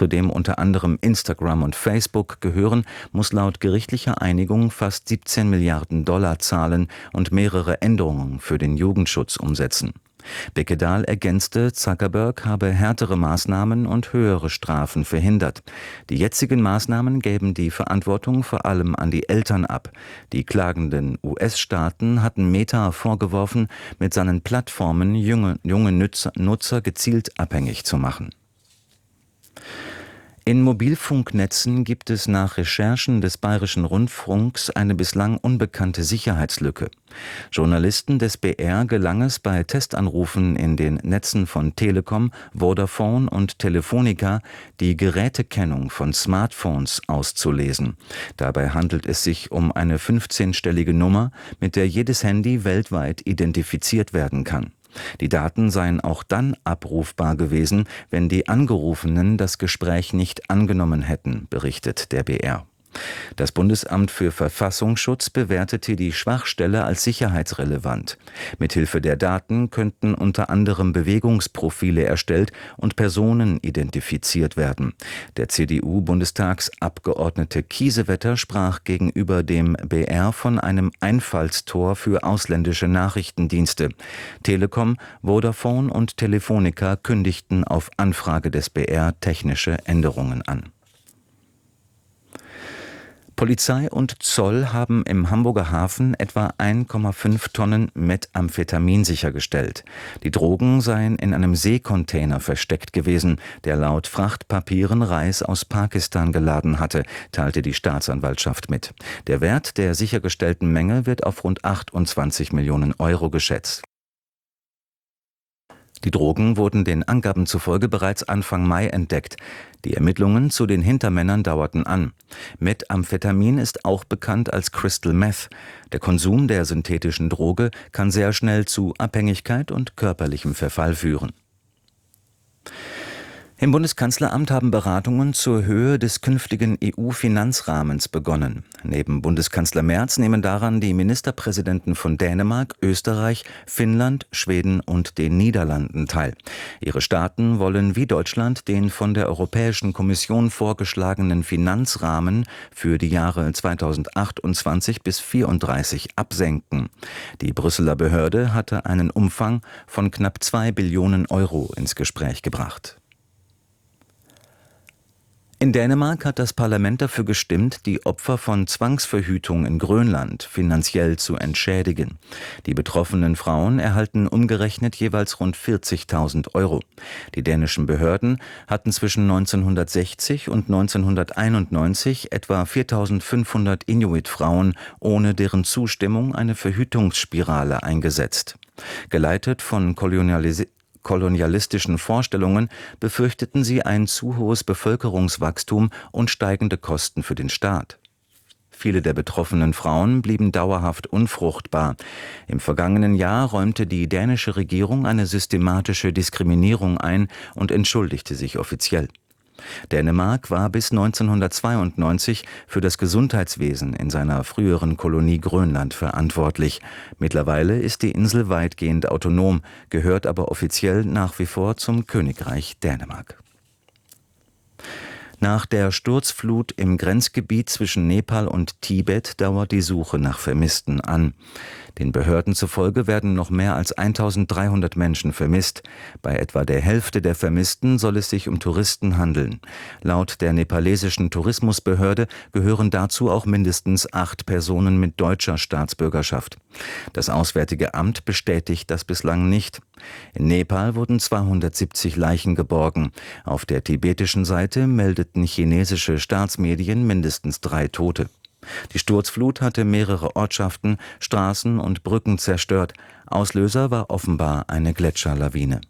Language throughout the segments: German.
zu dem unter anderem Instagram und Facebook gehören, muss laut gerichtlicher Einigung fast 17 Milliarden Dollar zahlen und mehrere Änderungen für den Jugendschutz umsetzen. Beckedahl ergänzte, Zuckerberg habe härtere Maßnahmen und höhere Strafen verhindert. Die jetzigen Maßnahmen gäben die Verantwortung vor allem an die Eltern ab. Die klagenden US-Staaten hatten Meta vorgeworfen, mit seinen Plattformen junge Nutzer gezielt abhängig zu machen. In Mobilfunknetzen gibt es nach Recherchen des Bayerischen Rundfunks eine bislang unbekannte Sicherheitslücke. Journalisten des BR gelang es bei Testanrufen in den Netzen von Telekom, Vodafone und Telefonica, die Gerätekennung von Smartphones auszulesen. Dabei handelt es sich um eine 15-stellige Nummer, mit der jedes Handy weltweit identifiziert werden kann. Die Daten seien auch dann abrufbar gewesen, wenn die Angerufenen das Gespräch nicht angenommen hätten, berichtet der BR. Das Bundesamt für Verfassungsschutz bewertete die Schwachstelle als sicherheitsrelevant. Mithilfe der Daten könnten unter anderem Bewegungsprofile erstellt und Personen identifiziert werden. Der CDU-Bundestagsabgeordnete Kiesewetter sprach gegenüber dem BR von einem Einfallstor für ausländische Nachrichtendienste. Telekom, Vodafone und Telefonica kündigten auf Anfrage des BR technische Änderungen an. Polizei und Zoll haben im Hamburger Hafen etwa 1,5 Tonnen Methamphetamin sichergestellt. Die Drogen seien in einem Seekontainer versteckt gewesen, der laut Frachtpapieren Reis aus Pakistan geladen hatte, teilte die Staatsanwaltschaft mit. Der Wert der sichergestellten Menge wird auf rund 28 Millionen Euro geschätzt. Die Drogen wurden den Angaben zufolge bereits Anfang Mai entdeckt. Die Ermittlungen zu den Hintermännern dauerten an. Methamphetamin ist auch bekannt als Crystal Meth. Der Konsum der synthetischen Droge kann sehr schnell zu Abhängigkeit und körperlichem Verfall führen. Im Bundeskanzleramt haben Beratungen zur Höhe des künftigen EU-Finanzrahmens begonnen. Neben Bundeskanzler Merz nehmen daran die Ministerpräsidenten von Dänemark, Österreich, Finnland, Schweden und den Niederlanden teil. Ihre Staaten wollen wie Deutschland den von der Europäischen Kommission vorgeschlagenen Finanzrahmen für die Jahre 2028 bis 2034 absenken. Die Brüsseler Behörde hatte einen Umfang von knapp 2 Billionen Euro ins Gespräch gebracht. In Dänemark hat das Parlament dafür gestimmt, die Opfer von Zwangsverhütung in Grönland finanziell zu entschädigen. Die betroffenen Frauen erhalten umgerechnet jeweils rund 40.000 Euro. Die dänischen Behörden hatten zwischen 1960 und 1991 etwa 4.500 Inuit-Frauen ohne deren Zustimmung eine Verhütungsspirale eingesetzt. Geleitet von kolonialistischen Vorstellungen befürchteten sie ein zu hohes Bevölkerungswachstum und steigende Kosten für den Staat. Viele der betroffenen Frauen blieben dauerhaft unfruchtbar. Im vergangenen Jahr räumte die dänische Regierung eine systematische Diskriminierung ein und entschuldigte sich offiziell. Dänemark war bis 1992 für das Gesundheitswesen in seiner früheren Kolonie Grönland verantwortlich. Mittlerweile ist die Insel weitgehend autonom, gehört aber offiziell nach wie vor zum Königreich Dänemark. Nach der Sturzflut im Grenzgebiet zwischen Nepal und Tibet dauert die Suche nach Vermissten an. Den Behörden zufolge werden noch mehr als 1.300 Menschen vermisst. Bei etwa der Hälfte der Vermissten soll es sich um Touristen handeln. Laut der nepalesischen Tourismusbehörde gehören dazu auch mindestens 8 Personen mit deutscher Staatsbürgerschaft. Das Auswärtige Amt bestätigt das bislang nicht. In Nepal wurden 270 Leichen geborgen. Auf der tibetischen Seite meldeten chinesische Staatsmedien mindestens 3 Tote. Die Sturzflut hatte mehrere Ortschaften, Straßen und Brücken zerstört. Auslöser war offenbar eine Gletscherlawine.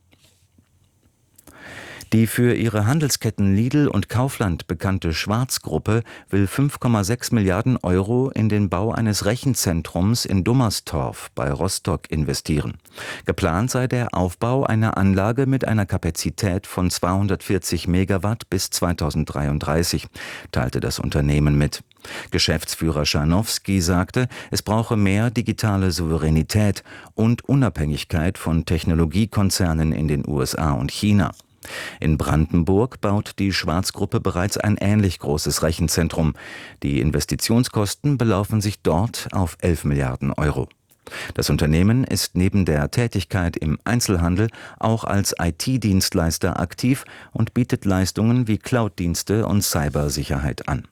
Die für ihre Handelsketten Lidl und Kaufland bekannte Schwarz-Gruppe will 5,6 Milliarden Euro in den Bau eines Rechenzentrums in Dummerstorf bei Rostock investieren. Geplant sei der Aufbau einer Anlage mit einer Kapazität von 240 Megawatt bis 2033, teilte das Unternehmen mit. Geschäftsführer Scharnowski sagte, es brauche mehr digitale Souveränität und Unabhängigkeit von Technologiekonzernen in den USA und China. In Brandenburg baut die Schwarz-Gruppe bereits ein ähnlich großes Rechenzentrum. Die Investitionskosten belaufen sich dort auf 11 Milliarden Euro. Das Unternehmen ist neben der Tätigkeit im Einzelhandel auch als IT-Dienstleister aktiv und bietet Leistungen wie Cloud-Dienste und Cybersicherheit an.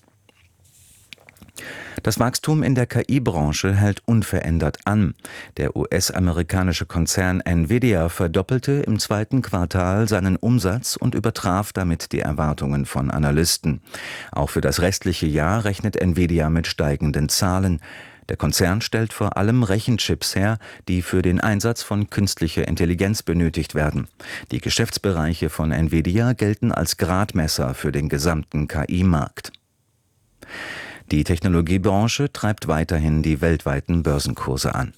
Das Wachstum in der KI-Branche hält unverändert an. Der US-amerikanische Konzern Nvidia verdoppelte im zweiten Quartal seinen Umsatz und übertraf damit die Erwartungen von Analysten. Auch für das restliche Jahr rechnet Nvidia mit steigenden Zahlen. Der Konzern stellt vor allem Rechenchips her, die für den Einsatz von künstlicher Intelligenz benötigt werden. Die Geschäftsbereiche von Nvidia gelten als Gradmesser für den gesamten KI-Markt. Die Technologiebranche treibt weiterhin die weltweiten Börsenkurse an.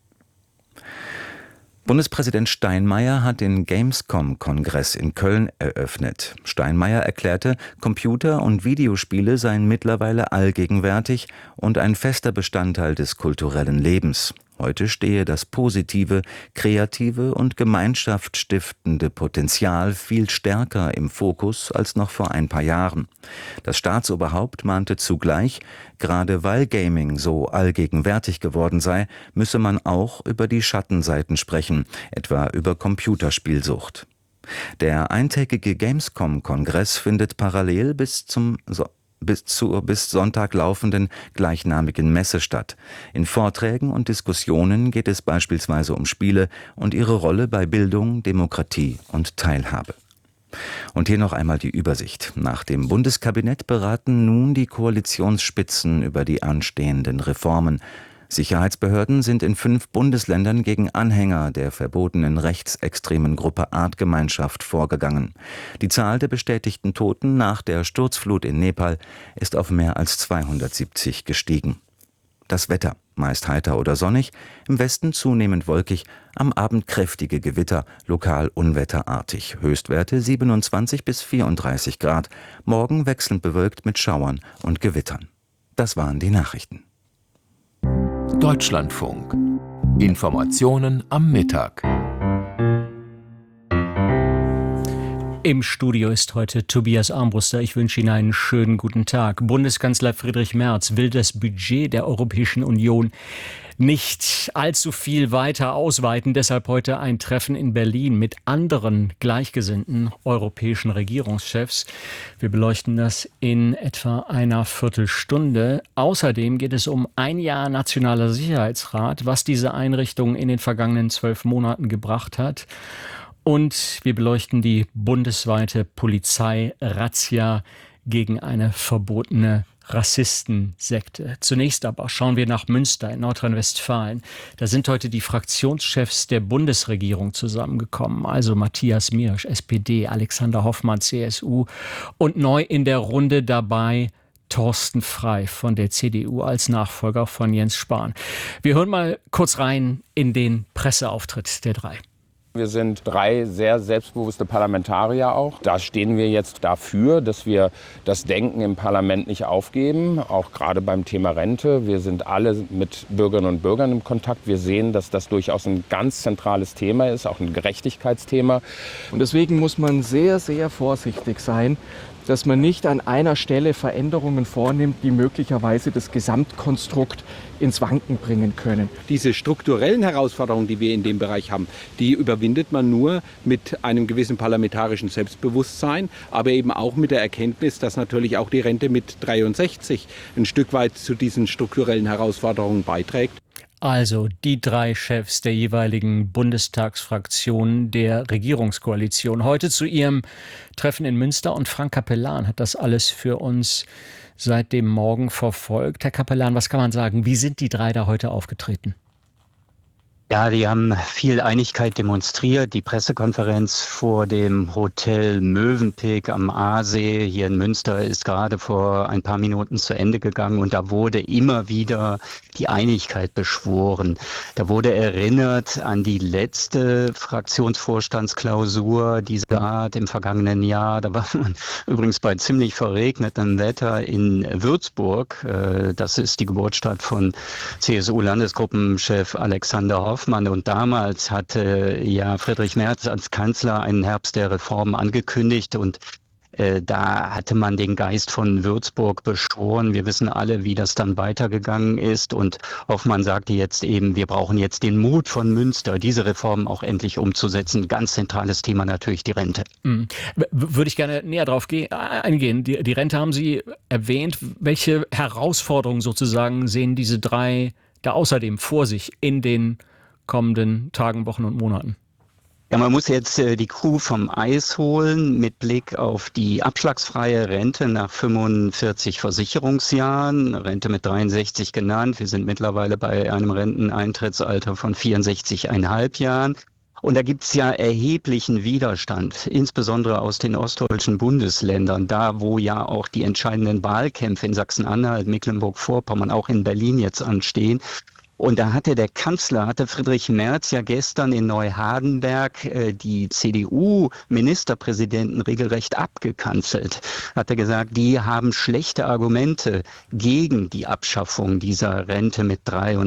Bundespräsident Steinmeier hat den Gamescom-Kongress in Köln eröffnet. Steinmeier erklärte, Computer- und Videospiele seien mittlerweile allgegenwärtig und ein fester Bestandteil des kulturellen Lebens. Heute stehe das positive, kreative und gemeinschaftsstiftende Potenzial viel stärker im Fokus als noch vor ein paar Jahren. Das Staatsoberhaupt mahnte zugleich, gerade weil Gaming so allgegenwärtig geworden sei, müsse man auch über die Schattenseiten sprechen, etwa über Computerspielsucht. Der eintägige Gamescom-Kongress findet parallel bis Sonntag laufenden gleichnamigen Messe statt. In Vorträgen und Diskussionen geht es beispielsweise um Spiele und ihre Rolle bei Bildung, Demokratie und Teilhabe. Und hier noch einmal die Übersicht. Nach dem Bundeskabinett beraten nun die Koalitionsspitzen über die anstehenden Reformen. Sicherheitsbehörden sind in 5 Bundesländern gegen Anhänger der verbotenen rechtsextremen Gruppe Artgemeinschaft vorgegangen. Die Zahl der bestätigten Toten nach der Sturzflut in Nepal ist auf mehr als 270 gestiegen. Das Wetter, meist heiter oder sonnig, im Westen zunehmend wolkig, am Abend kräftige Gewitter, lokal unwetterartig, Höchstwerte 27 bis 34 Grad, morgen wechselnd bewölkt mit Schauern und Gewittern. Das waren die Nachrichten. Deutschlandfunk. Informationen am Mittag. Im Studio ist heute Tobias Armbruster. Ich wünsche Ihnen einen schönen guten Tag. Bundeskanzler Friedrich Merz will das Budget der Europäischen Union nicht allzu viel weiter ausweiten. Deshalb heute ein Treffen in Berlin mit anderen gleichgesinnten europäischen Regierungschefs. Wir beleuchten das in etwa einer Viertelstunde. Außerdem geht es um ein Jahr Nationaler Sicherheitsrat, was diese Einrichtung in den vergangenen 12 Monaten gebracht hat. Und wir beleuchten die bundesweite Polizei-Razzia gegen eine verbotene Rassistensekte. Zunächst aber schauen wir nach Münster in Nordrhein-Westfalen. Da sind heute die Fraktionschefs der Bundesregierung zusammengekommen. Also Matthias Miersch, SPD, Alexander Hoffmann, CSU und neu in der Runde dabei Thorsten Frey von der CDU als Nachfolger von Jens Spahn. Wir hören mal kurz rein in den Presseauftritt der drei. Wir sind 3 sehr selbstbewusste Parlamentarier auch. Da stehen wir jetzt dafür, dass wir das Denken im Parlament nicht aufgeben, auch gerade beim Thema Rente. Wir sind alle mit Bürgerinnen und Bürgern im Kontakt. Wir sehen, dass das durchaus ein ganz zentrales Thema ist, auch ein Gerechtigkeitsthema. Und deswegen muss man sehr, sehr vorsichtig sein, dass man nicht an einer Stelle Veränderungen vornimmt, die möglicherweise das Gesamtkonstrukt ins Wanken bringen können. Diese strukturellen Herausforderungen, die wir in dem Bereich haben, die überwindet man nur mit einem gewissen parlamentarischen Selbstbewusstsein, aber eben auch mit der Erkenntnis, dass natürlich auch die Rente mit 63 ein Stück weit zu diesen strukturellen Herausforderungen beiträgt. Also die 3 Chefs der jeweiligen Bundestagsfraktionen der Regierungskoalition. Heute zu ihrem Treffen in Münster und Frank Capellan hat das alles für uns seit dem Morgen verfolgt. Herr Capellan, was kann man sagen? Wie sind die 3 da heute aufgetreten? Ja, die haben viel Einigkeit demonstriert. Die Pressekonferenz vor dem Hotel Mövenpick am Aasee hier in Münster ist gerade vor ein paar Minuten zu Ende gegangen und da wurde immer wieder die Einigkeit beschworen. Da wurde erinnert an die letzte Fraktionsvorstandsklausur dieser Art im vergangenen Jahr. Da war man übrigens bei ziemlich verregnetem Wetter in Würzburg. Das ist die Geburtsstadt von CSU-Landesgruppenchef Alexander Hoffmann. Hoffmann. Und damals hatte ja Friedrich Merz als Kanzler einen Herbst der Reformen angekündigt und da hatte man den Geist von Würzburg beschworen. Wir wissen alle, wie das dann weitergegangen ist. Und Hoffmann sagte jetzt eben, wir brauchen jetzt den Mut von Münster, diese Reformen auch endlich umzusetzen. Ganz zentrales Thema natürlich die Rente. Würde ich gerne näher drauf eingehen. Die Rente haben Sie erwähnt. Welche Herausforderungen sozusagen sehen diese drei da außerdem vor sich in den kommenden Tagen, Wochen und Monaten? Ja, man muss jetzt die Kuh vom Eis holen mit Blick auf die abschlagsfreie Rente nach 45 Versicherungsjahren, Rente mit 63 genannt. Wir sind mittlerweile bei einem Renteneintrittsalter von 64,5 Jahren. Und da gibt's ja erheblichen Widerstand, insbesondere aus den ostdeutschen Bundesländern, da wo ja auch die entscheidenden Wahlkämpfe in Sachsen-Anhalt, Mecklenburg-Vorpommern, auch in Berlin jetzt anstehen. Und da hatte der Kanzler, Friedrich Merz ja gestern in Neuhardenberg die CDU-Ministerpräsidenten regelrecht abgekanzelt. Hat er gesagt, die haben schlechte Argumente gegen die Abschaffung dieser Rente mit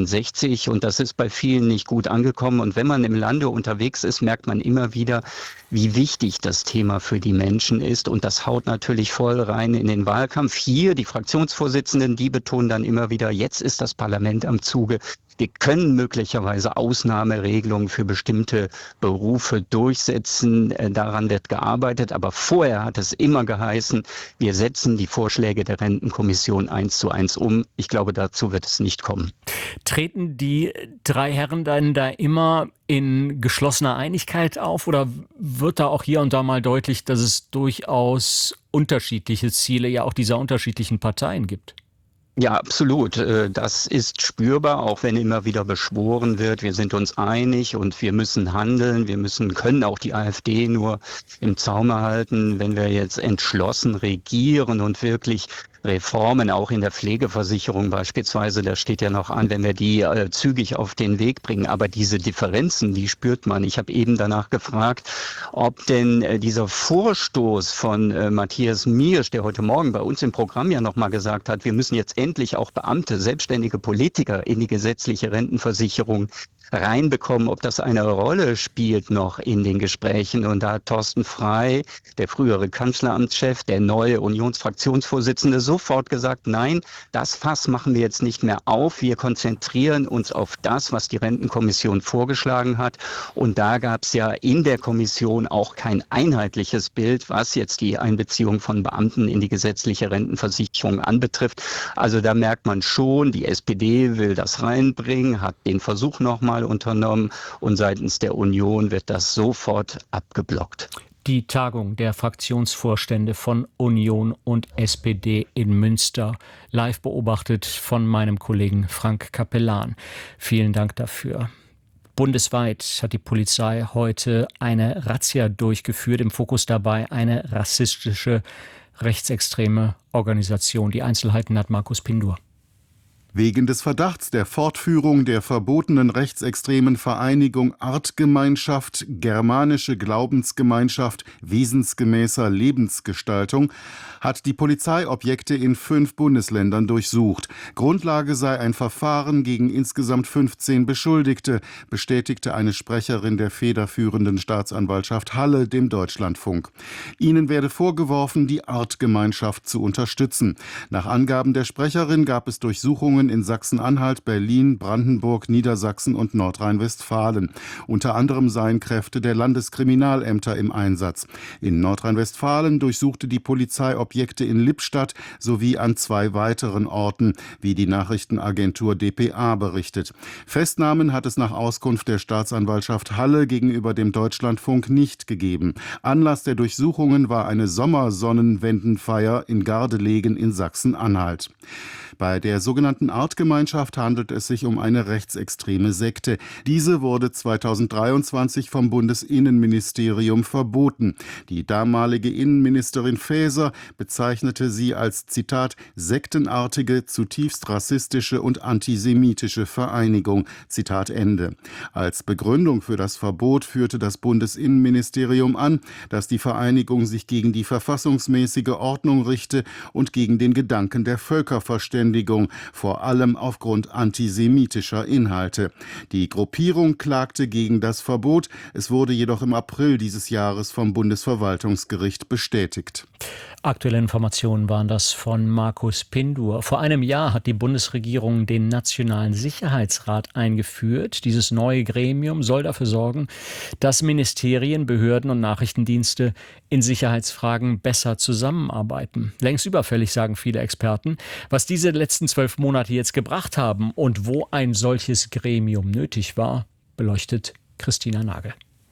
63. Und das ist bei vielen nicht gut angekommen. Und wenn man im Lande unterwegs ist, merkt man immer wieder, wie wichtig das Thema für die Menschen ist. Und das haut natürlich voll rein in den Wahlkampf. Hier, die Fraktionsvorsitzenden, die betonen dann immer wieder, jetzt ist das Parlament am Zuge. Wir können möglicherweise Ausnahmeregelungen für bestimmte Berufe durchsetzen. Daran wird gearbeitet. Aber vorher hat es immer geheißen, wir setzen die Vorschläge der Rentenkommission 1:1 um. Ich glaube, dazu wird es nicht kommen. Treten die drei Herren dann da immer in geschlossener Einigkeit auf oder wird da auch hier und da mal deutlich, dass es durchaus unterschiedliche Ziele ja auch dieser unterschiedlichen Parteien gibt? Ja, absolut. Das ist spürbar, auch wenn immer wieder beschworen wird, wir sind uns einig und wir müssen handeln. Können auch die AfD nur im Zaume halten, wenn wir jetzt entschlossen regieren und wirklich Reformen auch in der Pflegeversicherung beispielsweise, das steht ja noch an, wenn wir die zügig auf den Weg bringen. Aber diese Differenzen, die spürt man. Ich habe eben danach gefragt, ob denn dieser Vorstoß von Matthias Miersch, der heute Morgen bei uns im Programm ja nochmal gesagt hat, wir müssen jetzt endlich auch Beamte, selbstständige Politiker in die gesetzliche Rentenversicherung reinbekommen, ob das eine Rolle spielt noch in den Gesprächen. Und da hat Thorsten Frey, der frühere Kanzleramtschef, der neue Unionsfraktionsvorsitzende, sofort gesagt, nein, das Fass machen wir jetzt nicht mehr auf. Wir konzentrieren uns auf das, was die Rentenkommission vorgeschlagen hat. Und da gab es ja in der Kommission auch kein einheitliches Bild, was jetzt die Einbeziehung von Beamten in die gesetzliche Rentenversicherung anbetrifft. Also da merkt man schon, die SPD will das reinbringen, hat den Versuch nochmal unternommen und seitens der Union wird das sofort abgeblockt. Die Tagung der Fraktionsvorstände von Union und SPD in Münster, live beobachtet von meinem Kollegen Frank Capellan. Vielen Dank dafür. Bundesweit hat die Polizei heute eine Razzia durchgeführt, im Fokus dabei eine rassistische, rechtsextreme Organisation. Die Einzelheiten hat Markus Pindur. Wegen des Verdachts der Fortführung der verbotenen rechtsextremen Vereinigung Artgemeinschaft, germanische Glaubensgemeinschaft wesensgemäßer Lebensgestaltung hat die Polizei Objekte in 5 Bundesländern durchsucht. Grundlage sei ein Verfahren gegen insgesamt 15 Beschuldigte, bestätigte eine Sprecherin der federführenden Staatsanwaltschaft Halle dem Deutschlandfunk. Ihnen werde vorgeworfen, die Artgemeinschaft zu unterstützen. Nach Angaben der Sprecherin gab es Durchsuchungen in Sachsen-Anhalt, Berlin, Brandenburg, Niedersachsen und Nordrhein-Westfalen. Unter anderem seien Kräfte der Landeskriminalämter im Einsatz. In Nordrhein-Westfalen durchsuchte die Polizei Objekte in Lippstadt sowie an 2 weiteren Orten, wie die Nachrichtenagentur dpa berichtet. Festnahmen hat es nach Auskunft der Staatsanwaltschaft Halle gegenüber dem Deutschlandfunk nicht gegeben. Anlass der Durchsuchungen war eine Sommersonnenwendenfeier in Gardelegen in Sachsen-Anhalt. Bei der sogenannten Artgemeinschaft handelt es sich um eine rechtsextreme Sekte. Diese wurde 2023 vom Bundesinnenministerium verboten. Die damalige Innenministerin Faeser bezeichnete sie als, Zitat, sektenartige, zutiefst rassistische und antisemitische Vereinigung. Zitat Ende. Als Begründung für das Verbot führte das Bundesinnenministerium an, dass die Vereinigung sich gegen die verfassungsmäßige Ordnung richte und gegen den Gedanken der Völkerverständigung Vervielfältigung, vor allem aufgrund antisemitischer Inhalte. Die Gruppierung klagte gegen das Verbot. Es wurde jedoch im April dieses Jahres vom Bundesverwaltungsgericht bestätigt. Aktuelle Informationen waren das von Markus Pindur. Vor einem Jahr hat die Bundesregierung den Nationalen Sicherheitsrat eingeführt. Dieses neue Gremium soll dafür sorgen, dass Ministerien, Behörden und Nachrichtendienste in Sicherheitsfragen besser zusammenarbeiten. Längst überfällig, sagen viele Experten. Was diese letzten 12 Monate jetzt gebracht haben und wo ein solches Gremium nötig war, beleuchtet Christina Nagel.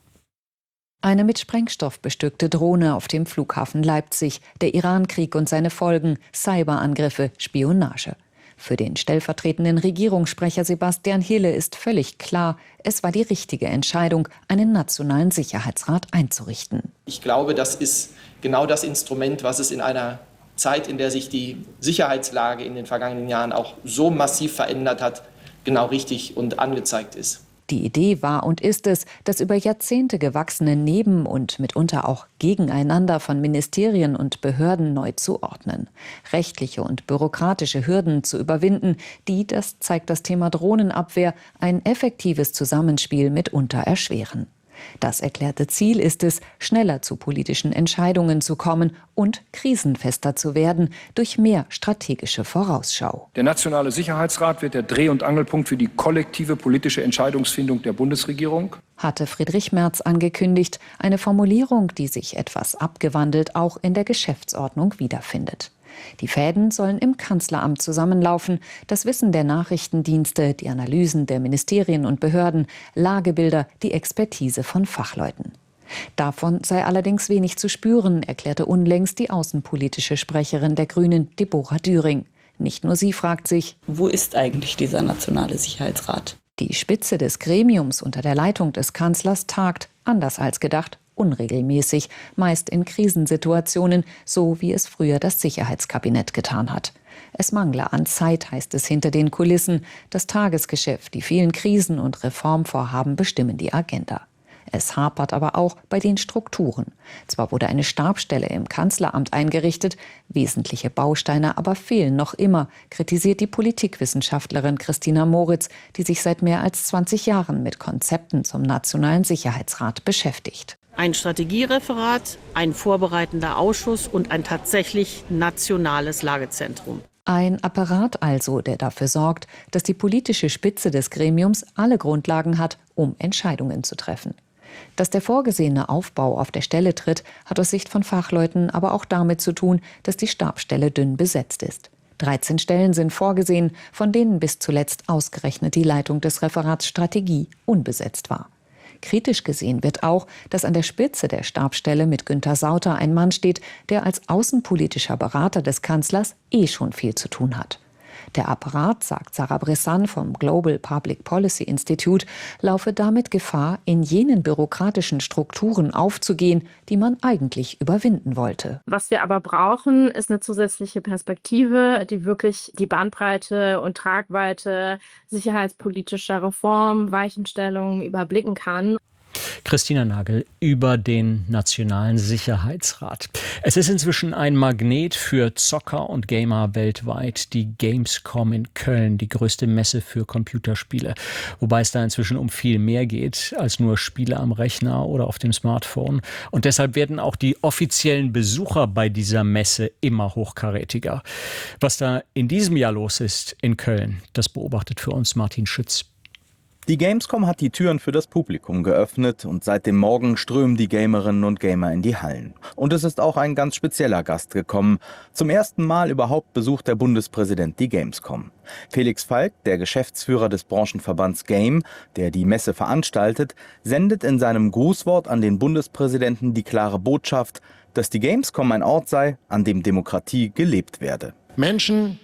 Eine mit Sprengstoff bestückte Drohne auf dem Flughafen Leipzig, der Irankrieg und seine Folgen, Cyberangriffe, Spionage. Für den stellvertretenden Regierungssprecher Sebastian Hille ist völlig klar, es war die richtige Entscheidung, einen nationalen Sicherheitsrat einzurichten. Ich glaube, das ist genau das Instrument, was es in einer Zeit, in der sich die Sicherheitslage in den vergangenen Jahren auch so massiv verändert hat, genau richtig und angezeigt ist. Die Idee war und ist es, das über Jahrzehnte gewachsene Neben- und mitunter auch Gegeneinander von Ministerien und Behörden neu zu ordnen. Rechtliche und bürokratische Hürden zu überwinden, die, das zeigt das Thema Drohnenabwehr, ein effektives Zusammenspiel mitunter erschweren. Das erklärte Ziel ist es, schneller zu politischen Entscheidungen zu kommen und krisenfester zu werden durch mehr strategische Vorausschau. Der Nationale Sicherheitsrat wird der Dreh- und Angelpunkt für die kollektive politische Entscheidungsfindung der Bundesregierung. Hatte Friedrich Merz angekündigt, eine Formulierung, die sich etwas abgewandelt auch in der Geschäftsordnung wiederfindet. Die Fäden sollen im Kanzleramt zusammenlaufen, das Wissen der Nachrichtendienste, die Analysen der Ministerien und Behörden, Lagebilder, die Expertise von Fachleuten. Davon sei allerdings wenig zu spüren, erklärte unlängst die außenpolitische Sprecherin der Grünen, Deborah Düring. Nicht nur sie fragt sich, wo ist eigentlich dieser Nationale Sicherheitsrat? Die Spitze des Gremiums unter der Leitung des Kanzlers tagt, anders als gedacht, unregelmäßig, meist in Krisensituationen, so wie es früher das Sicherheitskabinett getan hat. Es mangle an Zeit, heißt es hinter den Kulissen. Das Tagesgeschäft, die vielen Krisen und Reformvorhaben bestimmen die Agenda. Es hapert aber auch bei den Strukturen. Zwar wurde eine Stabsstelle im Kanzleramt eingerichtet, wesentliche Bausteine aber fehlen noch immer, kritisiert die Politikwissenschaftlerin Christina Moritz, die sich seit mehr als 20 Jahren mit Konzepten zum Nationalen Sicherheitsrat beschäftigt. Ein Strategiereferat, ein vorbereitender Ausschuss und ein tatsächlich nationales Lagezentrum. Ein Apparat also, der dafür sorgt, dass die politische Spitze des Gremiums alle Grundlagen hat, um Entscheidungen zu treffen. Dass der vorgesehene Aufbau auf der Stelle tritt, hat aus Sicht von Fachleuten aber auch damit zu tun, dass die Stabsstelle dünn besetzt ist. 13 Stellen sind vorgesehen, von denen bis zuletzt ausgerechnet die Leitung des Referats Strategie unbesetzt war. Kritisch gesehen wird auch, dass an der Spitze der Stabsstelle mit Günther Sauter ein Mann steht, der als außenpolitischer Berater des Kanzlers schon viel zu tun hat. Der Apparat, sagt Sarah Bressan vom Global Public Policy Institute, laufe damit Gefahr, in jenen bürokratischen Strukturen aufzugehen, die man eigentlich überwinden wollte. Was wir aber brauchen, ist eine zusätzliche Perspektive, die wirklich die Bandbreite und Tragweite sicherheitspolitischer Reform, Weichenstellungen überblicken kann. Christina Nagel über den Nationalen Sicherheitsrat. Es ist inzwischen ein Magnet für Zocker und Gamer weltweit, die Gamescom in Köln, die größte Messe für Computerspiele. Wobei es da inzwischen um viel mehr geht als nur Spiele am Rechner oder auf dem Smartphone. Und deshalb werden auch die offiziellen Besucher bei dieser Messe immer hochkarätiger. Was da in diesem Jahr los ist in Köln, das beobachtet für uns Martin Schütz. Die Gamescom hat die Türen für das Publikum geöffnet und seit dem Morgen strömen die Gamerinnen und Gamer in die Hallen. Und es ist auch ein ganz spezieller Gast gekommen. Zum ersten Mal überhaupt besucht der Bundespräsident die Gamescom. Felix Falk, der Geschäftsführer des Branchenverbands Game, der die Messe veranstaltet, sendet in seinem Grußwort an den Bundespräsidenten die klare Botschaft, dass die Gamescom ein Ort sei, an dem Demokratie gelebt werde. Menschen,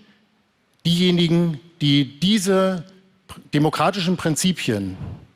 diejenigen, die diese demokratischen Prinzipien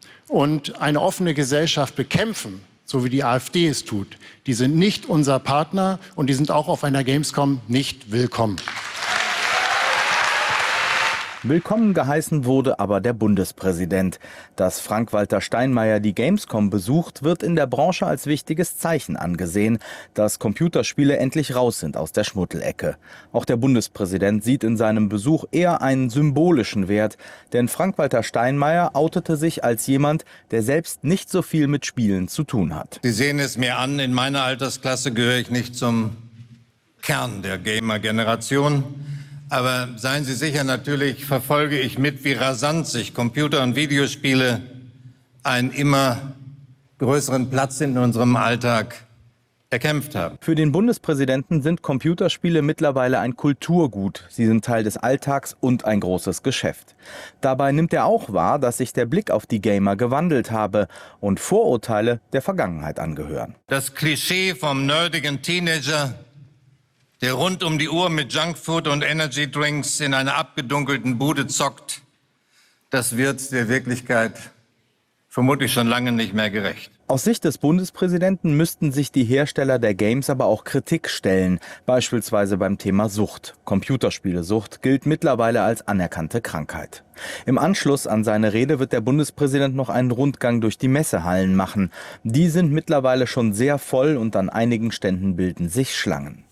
und eine offene Gesellschaft bekämpfen, so wie die AfD es tut, die sind nicht unser Partner und die sind auch auf einer Gamescom nicht willkommen. Willkommen geheißen wurde aber der Bundespräsident. Dass Frank-Walter Steinmeier die Gamescom besucht, wird in der Branche als wichtiges Zeichen angesehen, dass Computerspiele endlich raus sind aus der Schmuddelecke. Auch der Bundespräsident sieht in seinem Besuch eher einen symbolischen Wert, denn Frank-Walter Steinmeier outete sich als jemand, der selbst nicht so viel mit Spielen zu tun hat. Sie sehen es mir an, in meiner Altersklasse gehöre ich nicht zum Kern der Gamer-Generation. Aber seien Sie sicher, natürlich verfolge ich mit, wie rasant sich Computer- und Videospiele einen immer größeren Platz in unserem Alltag erkämpft haben. Für den Bundespräsidenten sind Computerspiele mittlerweile ein Kulturgut. Sie sind Teil des Alltags und ein großes Geschäft. Dabei nimmt er auch wahr, dass sich der Blick auf die Gamer gewandelt habe und Vorurteile der Vergangenheit angehören. Das Klischee vom nerdigen Teenager, der rund um die Uhr mit Junkfood und Energydrinks in einer abgedunkelten Bude zockt, das wird der Wirklichkeit vermutlich schon lange nicht mehr gerecht. Aus Sicht des Bundespräsidenten müssten sich die Hersteller der Games aber auch Kritik stellen, beispielsweise beim Thema Sucht. Computerspielesucht gilt mittlerweile als anerkannte Krankheit. Im Anschluss an seine Rede wird der Bundespräsident noch einen Rundgang durch die Messehallen machen. Die sind mittlerweile schon sehr voll und an einigen Ständen bilden sich Schlangen.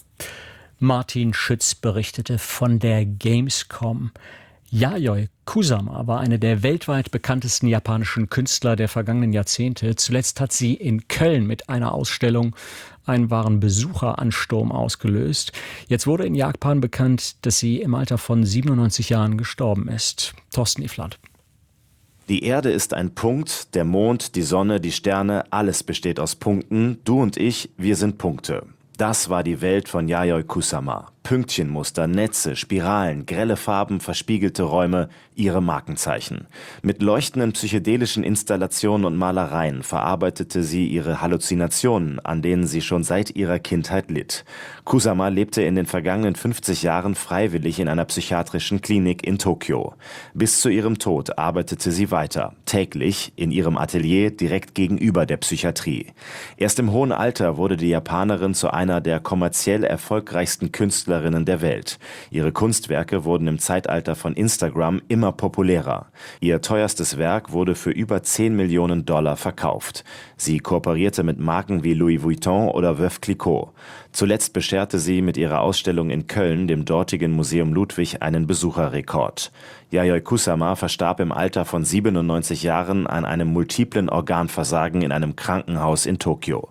Martin Schütz berichtete von der Gamescom. Yayoi Kusama war eine der weltweit bekanntesten japanischen Künstler der vergangenen Jahrzehnte. Zuletzt hat sie in Köln mit einer Ausstellung einen wahren Besucheransturm ausgelöst. Jetzt wurde in Japan bekannt, dass sie im Alter von 97 Jahren gestorben ist. Thorsten Ifland. Die Erde ist ein Punkt, der Mond, die Sonne, die Sterne, alles besteht aus Punkten. Du und ich, wir sind Punkte. Das war die Welt von Yayoi Kusama. Pünktchenmuster, Netze, Spiralen, grelle Farben, verspiegelte Räume, ihre Markenzeichen. Mit leuchtenden psychedelischen Installationen und Malereien verarbeitete sie ihre Halluzinationen, an denen sie schon seit ihrer Kindheit litt. Kusama lebte in den vergangenen 50 Jahren freiwillig in einer psychiatrischen Klinik in Tokio. Bis zu ihrem Tod arbeitete sie weiter, täglich in ihrem Atelier direkt gegenüber der Psychiatrie. Erst im hohen Alter wurde die Japanerin zu einer der kommerziell erfolgreichsten Künstlerinnen der Welt. Ihre Kunstwerke wurden im Zeitalter von Instagram immer populärer. Ihr teuerstes Werk wurde für über 10 Millionen $ verkauft. Sie kooperierte mit Marken wie Louis Vuitton oder Veuve Clicquot. Zuletzt bescherte sie mit ihrer Ausstellung in Köln dem dortigen Museum Ludwig einen Besucherrekord. Yayoi Kusama verstarb im Alter von 97 Jahren an einem multiplen Organversagen in einem Krankenhaus in Tokio.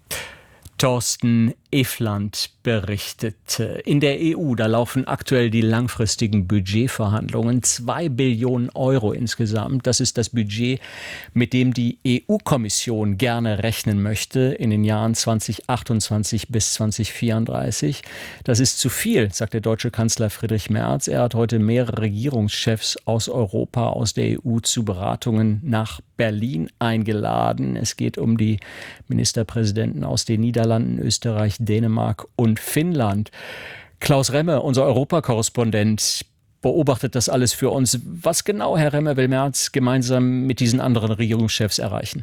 Thorsten Ifland berichtete. In der EU, da laufen aktuell die langfristigen Budgetverhandlungen. 2 Billionen € insgesamt. Das ist das Budget, mit dem die EU-Kommission gerne rechnen möchte in den Jahren 2028 bis 2034. Das ist zu viel, sagt der deutsche Kanzler Friedrich Merz. Er hat heute mehrere Regierungschefs aus Europa, aus der EU zu Beratungen nach Berlin eingeladen. Es geht um die Ministerpräsidenten aus den Niederlanden, Österreich, Dänemark und Finnland. Klaus Remme, unser Europakorrespondent, beobachtet das alles für uns. Was genau, Herr Remme, will Merz gemeinsam mit diesen anderen Regierungschefs erreichen?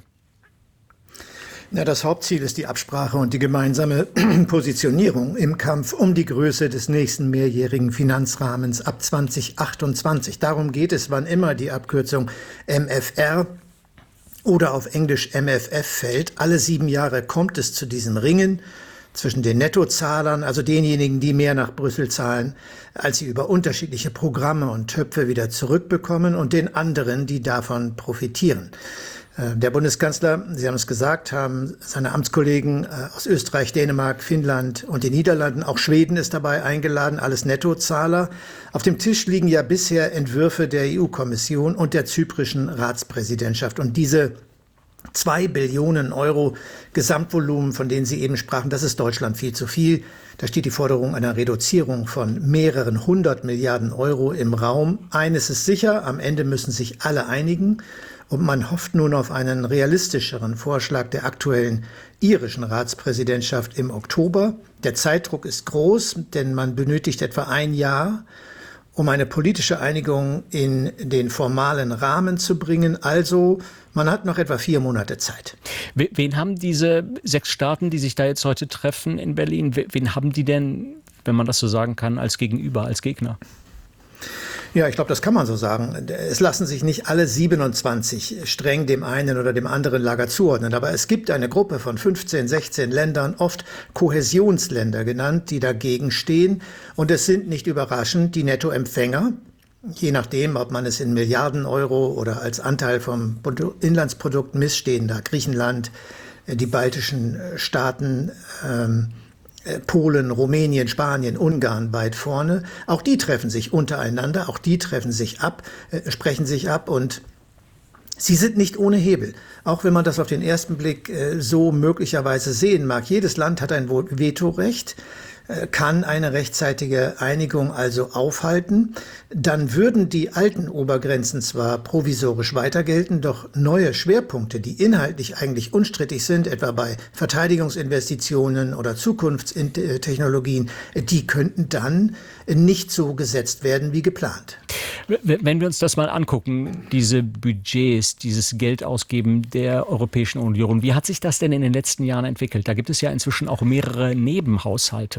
Na, das Hauptziel ist die Absprache und die gemeinsame Positionierung im Kampf um die Größe des nächsten mehrjährigen Finanzrahmens ab 2028. Darum geht es, wann immer die Abkürzung MFR oder auf Englisch MFF fällt. Alle 7 Jahre kommt es zu diesem Ringen zwischen den Nettozahlern, also denjenigen, die mehr nach Brüssel zahlen, als sie über unterschiedliche Programme und Töpfe wieder zurückbekommen, und den anderen, die davon profitieren. Der Bundeskanzler, Sie haben es gesagt, haben seine Amtskollegen aus Österreich, Dänemark, Finnland und den Niederlanden, auch Schweden ist dabei eingeladen, alles Nettozahler. Auf dem Tisch liegen ja bisher Entwürfe der EU-Kommission und der zyprischen Ratspräsidentschaft. Und diese 2 Billionen € Gesamtvolumen, von denen Sie eben sprachen, das ist Deutschland viel zu viel. Da steht die Forderung einer Reduzierung von mehreren 100 Milliarden € im Raum. Eines ist sicher, am Ende müssen sich alle einigen. Und man hofft nun auf einen realistischeren Vorschlag der aktuellen irischen Ratspräsidentschaft im Oktober. Der Zeitdruck ist groß, denn man benötigt etwa 1 Jahr, um eine politische Einigung in den formalen Rahmen zu bringen. Also man hat noch etwa 4 Monate Zeit. Wen haben diese 6 Staaten, die sich da jetzt heute treffen in Berlin, wen haben die denn, wenn man das so sagen kann, als Gegenüber, als Gegner? Ja, ich glaube, das kann man so sagen. Es lassen sich nicht alle 27 streng dem einen oder dem anderen Lager zuordnen. Aber es gibt eine Gruppe von 15, 16 Ländern, oft Kohäsionsländer genannt, die dagegen stehen. Und es sind nicht überraschend die Nettoempfänger. Je nachdem, ob man es in Milliarden Euro oder als Anteil vom Inlandsprodukt misst, stehen da Griechenland, die baltischen Staaten, Polen, Rumänien, Spanien, Ungarn weit vorne. Auch die treffen sich untereinander, auch die treffen sich ab, sprechen sich ab und sie sind nicht ohne Hebel. Auch wenn man das auf den ersten Blick so möglicherweise sehen mag. Jedes Land hat ein Vetorecht, kann eine rechtzeitige Einigung also aufhalten. Dann würden die alten Obergrenzen zwar provisorisch weiter gelten, doch neue Schwerpunkte, die inhaltlich eigentlich unstrittig sind, etwa bei Verteidigungsinvestitionen oder Zukunftstechnologien, die könnten dann nicht so gesetzt werden wie geplant. Wenn wir uns das mal angucken, diese Budgets, dieses Geldausgeben der Europäischen Union, wie hat sich das denn in den letzten Jahren entwickelt? Da gibt es ja inzwischen auch mehrere Nebenhaushalte.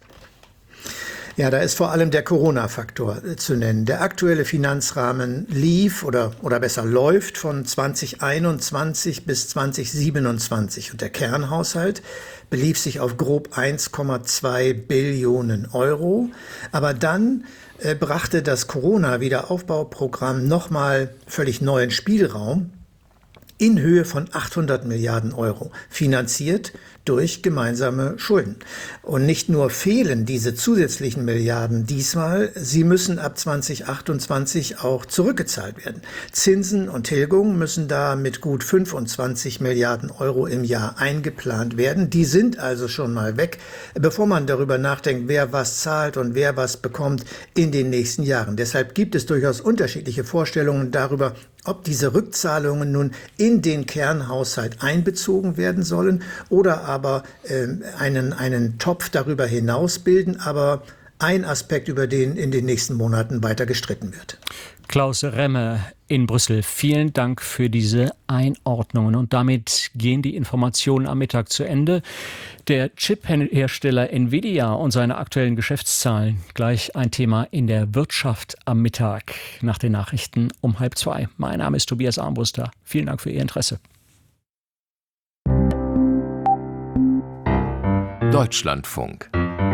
Ja, da ist vor allem der Corona-Faktor zu nennen. Der aktuelle Finanzrahmen lief oder besser läuft von 2021 bis 2027 und der Kernhaushalt belief sich auf grob 1,2 Billionen Euro. Aber dann brachte das Corona-Wiederaufbauprogramm nochmal völlig neuen Spielraum in Höhe von 800 Milliarden Euro, finanziert durch gemeinsame Schulden. Und nicht nur fehlen diese zusätzlichen Milliarden diesmal, sie müssen ab 2028 auch zurückgezahlt werden. Zinsen und Tilgungen müssen da mit gut 25 Milliarden Euro im Jahr eingeplant werden. Die sind also schon mal weg, bevor man darüber nachdenkt, wer was zahlt und wer was bekommt in den nächsten Jahren. Deshalb gibt es durchaus unterschiedliche Vorstellungen darüber, ob diese Rückzahlungen nun in den Kernhaushalt einbezogen werden sollen oder aber einen Topf darüber hinaus bilden. Aber ein Aspekt, über den in den nächsten Monaten weiter gestritten wird. Klaus Remme in Brüssel, vielen Dank für diese Einordnungen. Und damit gehen die Informationen am Mittag zu Ende. Der Chip-Hersteller Nvidia und seine aktuellen Geschäftszahlen. Gleich ein Thema in der Wirtschaft am Mittag nach den Nachrichten um 13:30. Mein Name ist Tobias Armbruster. Vielen Dank für Ihr Interesse. Deutschlandfunk.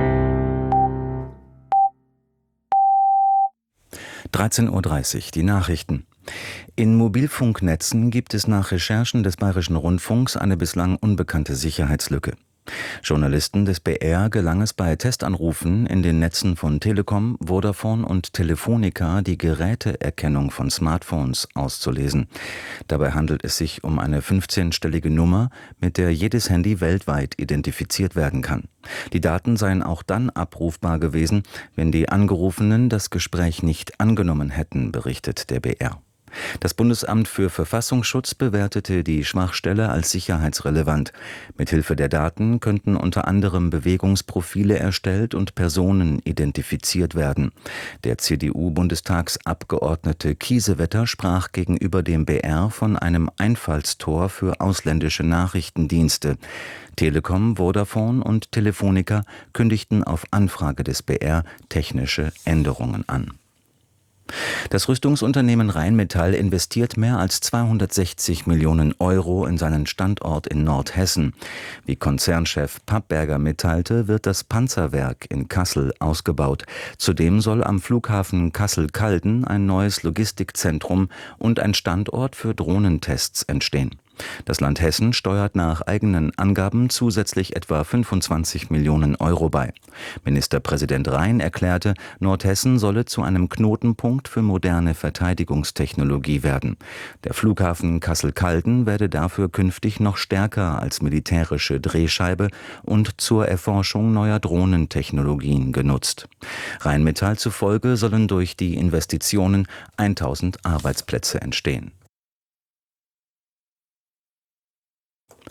13:30 Uhr, die Nachrichten. In Mobilfunknetzen gibt es nach Recherchen des Bayerischen Rundfunks eine bislang unbekannte Sicherheitslücke. Journalisten des BR gelang es bei Testanrufen in den Netzen von Telekom, Vodafone und Telefonica die Geräteerkennung von Smartphones auszulesen. Dabei handelt es sich um eine 15-stellige Nummer, mit der jedes Handy weltweit identifiziert werden kann. Die Daten seien auch dann abrufbar gewesen, wenn die Angerufenen das Gespräch nicht angenommen hätten, berichtet der BR. Das Bundesamt für Verfassungsschutz bewertete die Schwachstelle als sicherheitsrelevant. Mithilfe der Daten könnten unter anderem Bewegungsprofile erstellt und Personen identifiziert werden. Der CDU-Bundestagsabgeordnete Kiesewetter sprach gegenüber dem BR von einem Einfallstor für ausländische Nachrichtendienste. Telekom, Vodafone und Telefonica kündigten auf Anfrage des BR technische Änderungen an. Das Rüstungsunternehmen Rheinmetall investiert mehr als 260 Millionen Euro in seinen Standort in Nordhessen. Wie Konzernchef Pappberger mitteilte, wird das Panzerwerk in Kassel ausgebaut. Zudem soll am Flughafen Kassel-Calden ein neues Logistikzentrum und ein Standort für Drohnentests entstehen. Das Land Hessen steuert nach eigenen Angaben zusätzlich etwa 25 Millionen Euro bei. Ministerpräsident Rhein erklärte, Nordhessen solle zu einem Knotenpunkt für moderne Verteidigungstechnologie werden. Der Flughafen Kassel-Calden werde dafür künftig noch stärker als militärische Drehscheibe und zur Erforschung neuer Drohnentechnologien genutzt. Rheinmetall zufolge sollen durch die Investitionen 1000 Arbeitsplätze entstehen.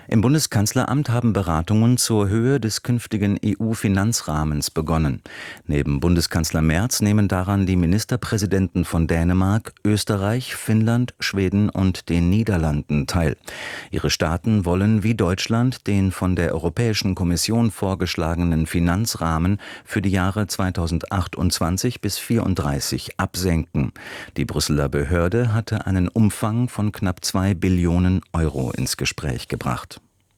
Im Bundeskanzleramt haben Beratungen zur Höhe des künftigen EU-Finanzrahmens begonnen. Neben Bundeskanzler Merz nehmen daran die Ministerpräsidenten von Dänemark, Österreich, Finnland, Schweden und den Niederlanden teil. Ihre Staaten wollen wie Deutschland den von der Europäischen Kommission vorgeschlagenen Finanzrahmen für die Jahre 2028 bis 2034 absenken. Die Brüsseler Behörde hatte einen Umfang von knapp 2 Billionen Euro ins Gespräch gebracht.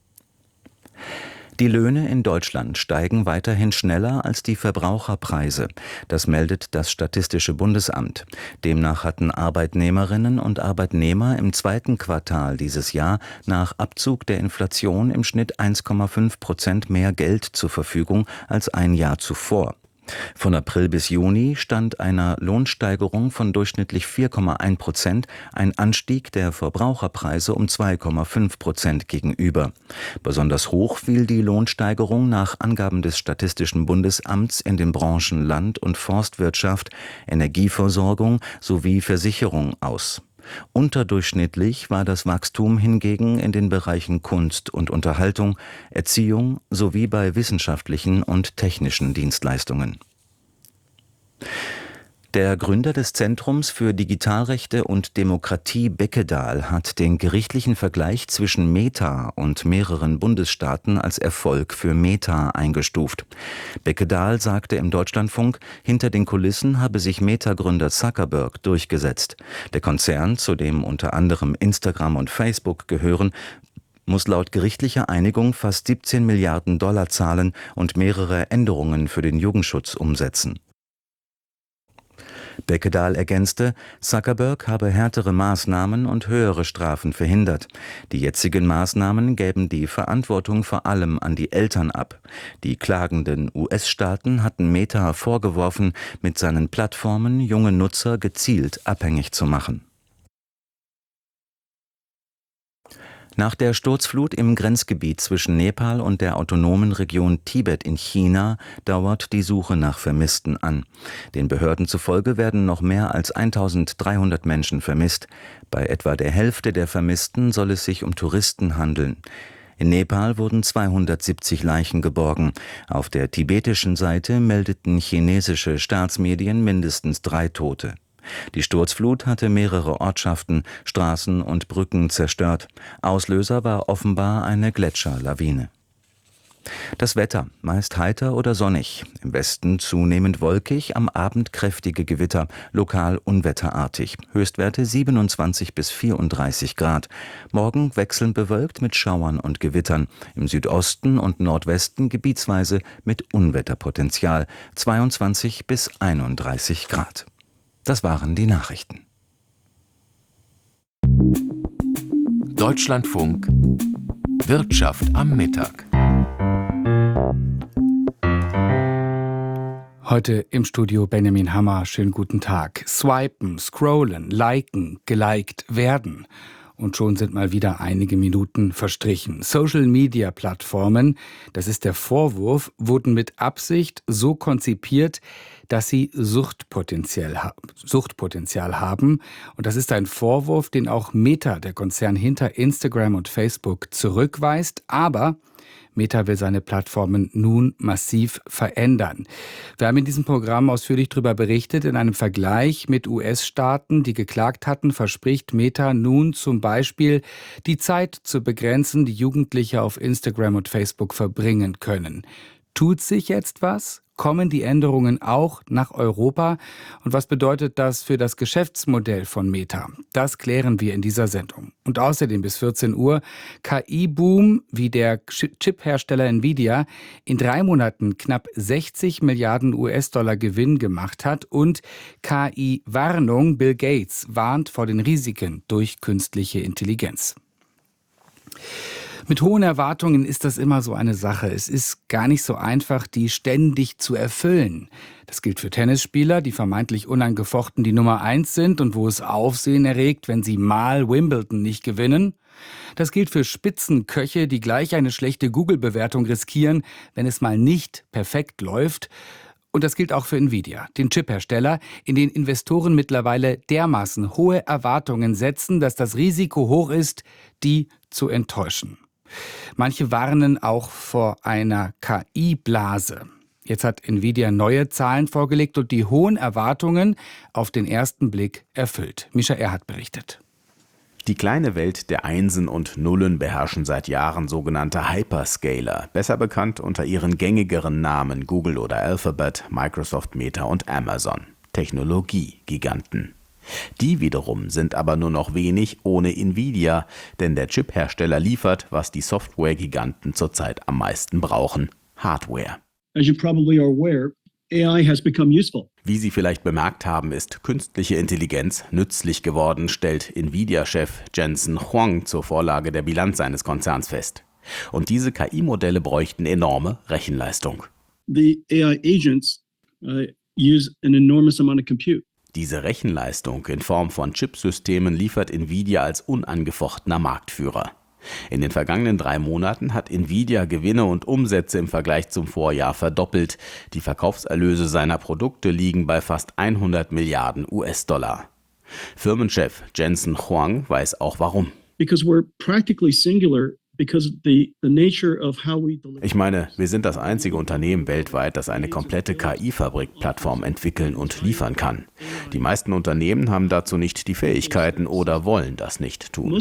Die Löhne in Deutschland steigen weiterhin schneller als die Verbraucherpreise. Das meldet das Statistische Bundesamt. Demnach hatten Arbeitnehmerinnen und Arbeitnehmer im zweiten Quartal dieses Jahr nach Abzug der Inflation im Schnitt 1,5% mehr Geld zur Verfügung als ein Jahr zuvor. Von April bis Juni stand einer Lohnsteigerung von durchschnittlich 4,1% ein Anstieg der Verbraucherpreise um 2,5% gegenüber. Besonders hoch fiel die Lohnsteigerung nach Angaben des Statistischen Bundesamts in den Branchen Land- und Forstwirtschaft, Energieversorgung sowie Versicherung aus. Unterdurchschnittlich war das Wachstum hingegen in den Bereichen Kunst und Unterhaltung, Erziehung sowie bei wissenschaftlichen und technischen Dienstleistungen. Der Gründer des Zentrums für Digitalrechte und Demokratie Beckedahl hat den gerichtlichen Vergleich zwischen Meta und mehreren Bundesstaaten als Erfolg für Meta eingestuft. Beckedahl sagte im Deutschlandfunk, hinter den Kulissen habe sich Meta-Gründer Zuckerberg durchgesetzt. Der Konzern, zu dem unter anderem Instagram und Facebook gehören, muss laut gerichtlicher Einigung fast 17 Milliarden Dollar zahlen und mehrere Änderungen für den Jugendschutz umsetzen. Beckedahl ergänzte, Zuckerberg habe härtere Maßnahmen und höhere Strafen verhindert. Die jetzigen Maßnahmen gäben die Verantwortung vor allem an die Eltern ab. Die klagenden US-Staaten hatten Meta vorgeworfen, mit seinen Plattformen junge Nutzer gezielt abhängig zu machen. Nach der Sturzflut im Grenzgebiet zwischen Nepal und der autonomen Region Tibet in China dauert die Suche nach Vermissten an. Den Behörden zufolge werden noch mehr als 1300 Menschen vermisst. Bei etwa der Hälfte der Vermissten soll es sich um Touristen handeln. In Nepal wurden 270 Leichen geborgen. Auf der tibetischen Seite meldeten chinesische Staatsmedien mindestens 3 Tote. Die Sturzflut hatte mehrere Ortschaften, Straßen und Brücken zerstört. Auslöser war offenbar eine Gletscherlawine. Das Wetter, meist heiter oder sonnig. Im Westen zunehmend wolkig, am Abend kräftige Gewitter, lokal unwetterartig. Höchstwerte 27 bis 34 Grad. Morgen wechselnd bewölkt mit Schauern und Gewittern. Im Südosten und Nordwesten gebietsweise mit Unwetterpotenzial. 22 bis 31 Grad. Das waren die Nachrichten. Deutschlandfunk Wirtschaft am Mittag. Heute im Studio Benjamin Hammer. Schönen guten Tag. Swipen, scrollen, liken, geliked werden. Und schon sind mal wieder einige Minuten verstrichen. Social-Media-Plattformen, das ist der Vorwurf, wurden mit Absicht so konzipiert, dass sie Suchtpotenzial haben. Und das ist ein Vorwurf, den auch Meta, der Konzern hinter Instagram und Facebook, zurückweist. Aber Meta will seine Plattformen nun massiv verändern. Wir haben in diesem Programm ausführlich darüber berichtet. In einem Vergleich mit US-Staaten, die geklagt hatten, verspricht Meta nun zum Beispiel, die Zeit zu begrenzen, die Jugendliche auf Instagram und Facebook verbringen können. Tut sich jetzt was? Kommen die Änderungen auch nach Europa? Und was bedeutet das für das Geschäftsmodell von Meta? Das klären wir in dieser Sendung. Und außerdem bis 14 Uhr KI-Boom, wie der Chip-Hersteller Nvidia in 3 Monaten knapp 60 Milliarden US-Dollar Gewinn gemacht hat, und KI-Warnung, Bill Gates warnt vor den Risiken durch künstliche Intelligenz. Mit hohen Erwartungen ist das immer so eine Sache. Es ist gar nicht so einfach, die ständig zu erfüllen. Das gilt für Tennisspieler, die vermeintlich unangefochten die Nummer 1 sind und wo es Aufsehen erregt, wenn sie mal Wimbledon nicht gewinnen. Das gilt für Spitzenköche, die gleich eine schlechte Google-Bewertung riskieren, wenn es mal nicht perfekt läuft. Und das gilt auch für Nvidia, den Chiphersteller, in den Investoren mittlerweile dermaßen hohe Erwartungen setzen, dass das Risiko hoch ist, die zu enttäuschen. Manche warnen auch vor einer KI-Blase. Jetzt hat Nvidia neue Zahlen vorgelegt und die hohen Erwartungen auf den ersten Blick erfüllt. Mischa Erhardt berichtet. Die kleine Welt der Einsen und Nullen beherrschen seit Jahren sogenannte Hyperscaler, besser bekannt unter ihren gängigeren Namen Google oder Alphabet, Microsoft, Meta und Amazon. Technologiegiganten. Die wiederum sind aber nur noch wenig ohne Nvidia, denn der Chiphersteller liefert, was die Softwaregiganten zurzeit am meisten brauchen: Hardware. As you probably are aware, AI has become useful. Wie Sie vielleicht bemerkt haben, ist künstliche Intelligenz nützlich geworden, stellt Nvidia-Chef Jensen Huang zur Vorlage der Bilanz seines Konzerns fest. Und diese KI-Modelle bräuchten enorme Rechenleistung. The AI agents use an enormous amount of compute. Diese Rechenleistung in Form von Chipsystemen liefert Nvidia als unangefochtener Marktführer. In den vergangenen 3 Monaten hat Nvidia Gewinne und Umsätze im Vergleich zum Vorjahr verdoppelt. Die Verkaufserlöse seiner Produkte liegen bei fast 100 Milliarden US-Dollar. Firmenchef Jensen Huang weiß auch warum. Because we're practically singular. Ich meine, wir sind das einzige Unternehmen weltweit, das eine komplette KI-Fabrik-Plattform entwickeln und liefern kann. Die meisten Unternehmen haben dazu nicht die Fähigkeiten oder wollen das nicht tun.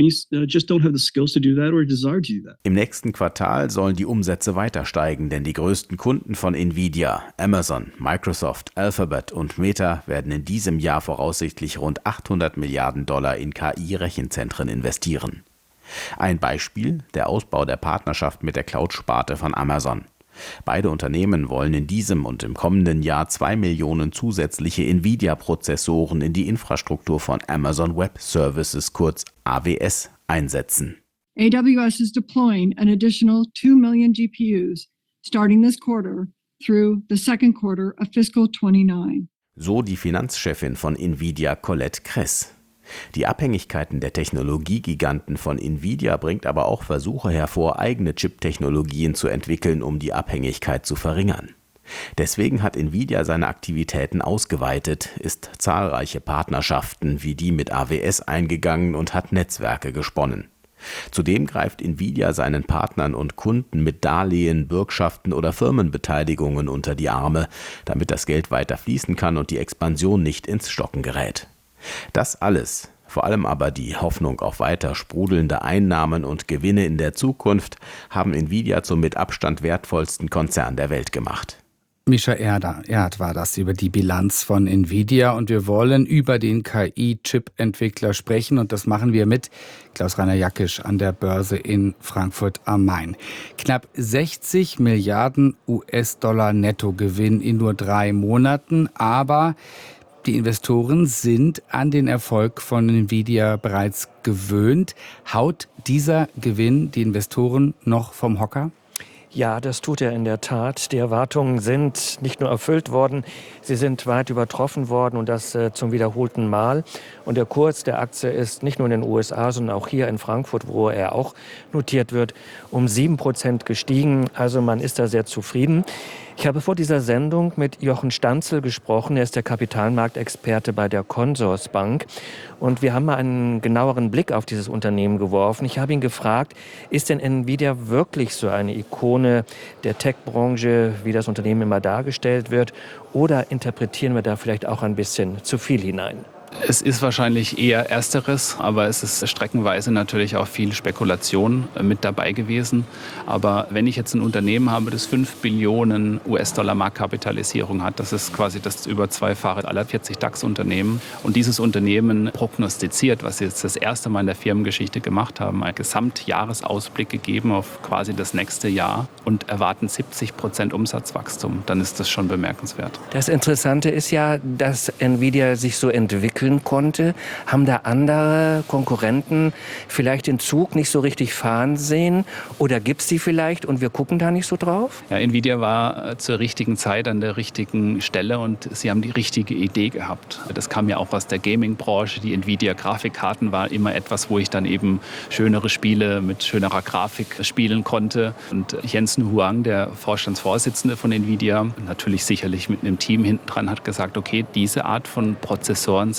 Im nächsten Quartal sollen die Umsätze weiter steigen, denn die größten Kunden von Nvidia, Amazon, Microsoft, Alphabet und Meta, werden in diesem Jahr voraussichtlich rund 800 Milliarden Dollar in KI-Rechenzentren investieren. Ein Beispiel: der Ausbau der Partnerschaft mit der Cloud-Sparte von Amazon. Beide Unternehmen wollen in diesem und im kommenden Jahr 2 Millionen zusätzliche Nvidia-Prozessoren in die Infrastruktur von Amazon Web Services, kurz AWS, einsetzen. AWS is deploying an additional 2 million GPUs starting this quarter through the second quarter of fiscal 29. So die Finanzchefin von Nvidia, Colette Kress. Die Abhängigkeiten der Technologiegiganten von Nvidia bringt aber auch Versuche hervor, eigene Chip-Technologien zu entwickeln, um die Abhängigkeit zu verringern. Deswegen hat Nvidia seine Aktivitäten ausgeweitet, ist zahlreiche Partnerschaften wie die mit AWS eingegangen und hat Netzwerke gesponnen. Zudem greift Nvidia seinen Partnern und Kunden mit Darlehen, Bürgschaften oder Firmenbeteiligungen unter die Arme, damit das Geld weiter fließen kann und die Expansion nicht ins Stocken gerät. Das alles, vor allem aber die Hoffnung auf weiter sprudelnde Einnahmen und Gewinne in der Zukunft, haben Nvidia zum mit Abstand wertvollsten Konzern der Welt gemacht. Mischa Erhardt war das über die Bilanz von Nvidia und wir wollen über den KI-Chip-Entwickler sprechen und das machen wir mit Klaus-Rainer Jackisch an der Börse in Frankfurt am Main. Knapp 60 Milliarden US-Dollar Nettogewinn in nur 3 Monaten, aber die Investoren sind an den Erfolg von Nvidia bereits gewöhnt. Haut dieser Gewinn die Investoren noch vom Hocker? Ja, das tut er in der Tat. Die Erwartungen sind nicht nur erfüllt worden, sie sind weit übertroffen worden und das zum wiederholten Mal. Und der Kurs der Aktie ist nicht nur in den USA, sondern auch hier in Frankfurt, wo er auch notiert wird, um 7% gestiegen. Also man ist da sehr zufrieden. Ich habe vor dieser Sendung mit Jochen Stanzel gesprochen. Er ist der Kapitalmarktexperte bei der Consorsbank. Und wir haben mal einen genaueren Blick auf dieses Unternehmen geworfen. Ich habe ihn gefragt, ist denn Nvidia wirklich so eine Ikone der Tech-Branche, wie das Unternehmen immer dargestellt wird? Oder interpretieren wir da vielleicht auch ein bisschen zu viel hinein? Es ist wahrscheinlich eher Ersteres, aber es ist streckenweise natürlich auch viel Spekulation mit dabei gewesen. Aber wenn ich jetzt ein Unternehmen habe, das 5 Billionen US-Dollar Marktkapitalisierung hat, das ist quasi das über 2-fache aller 40 DAX-Unternehmen. Und dieses Unternehmen prognostiziert, was sie jetzt das erste Mal in der Firmengeschichte gemacht haben, einen Gesamtjahresausblick gegeben auf quasi das nächste Jahr und erwarten 70% Umsatzwachstum, dann ist das schon bemerkenswert. Das Interessante ist ja, dass Nvidia sich so entwickelt konnte. Haben da andere Konkurrenten vielleicht den Zug nicht so richtig fahren sehen? Oder gibt es die vielleicht und wir gucken da nicht so drauf? Ja, Nvidia war zur richtigen Zeit an der richtigen Stelle und sie haben die richtige Idee gehabt. Das kam ja auch aus der Gaming-Branche. Die Nvidia-Grafikkarten war immer etwas, wo ich dann eben schönere Spiele mit schönerer Grafik spielen konnte. Und Jensen Huang, der Vorstandsvorsitzende von Nvidia, natürlich sicherlich mit einem Team hinten dran, hat gesagt, okay, diese Art von Prozessoren sind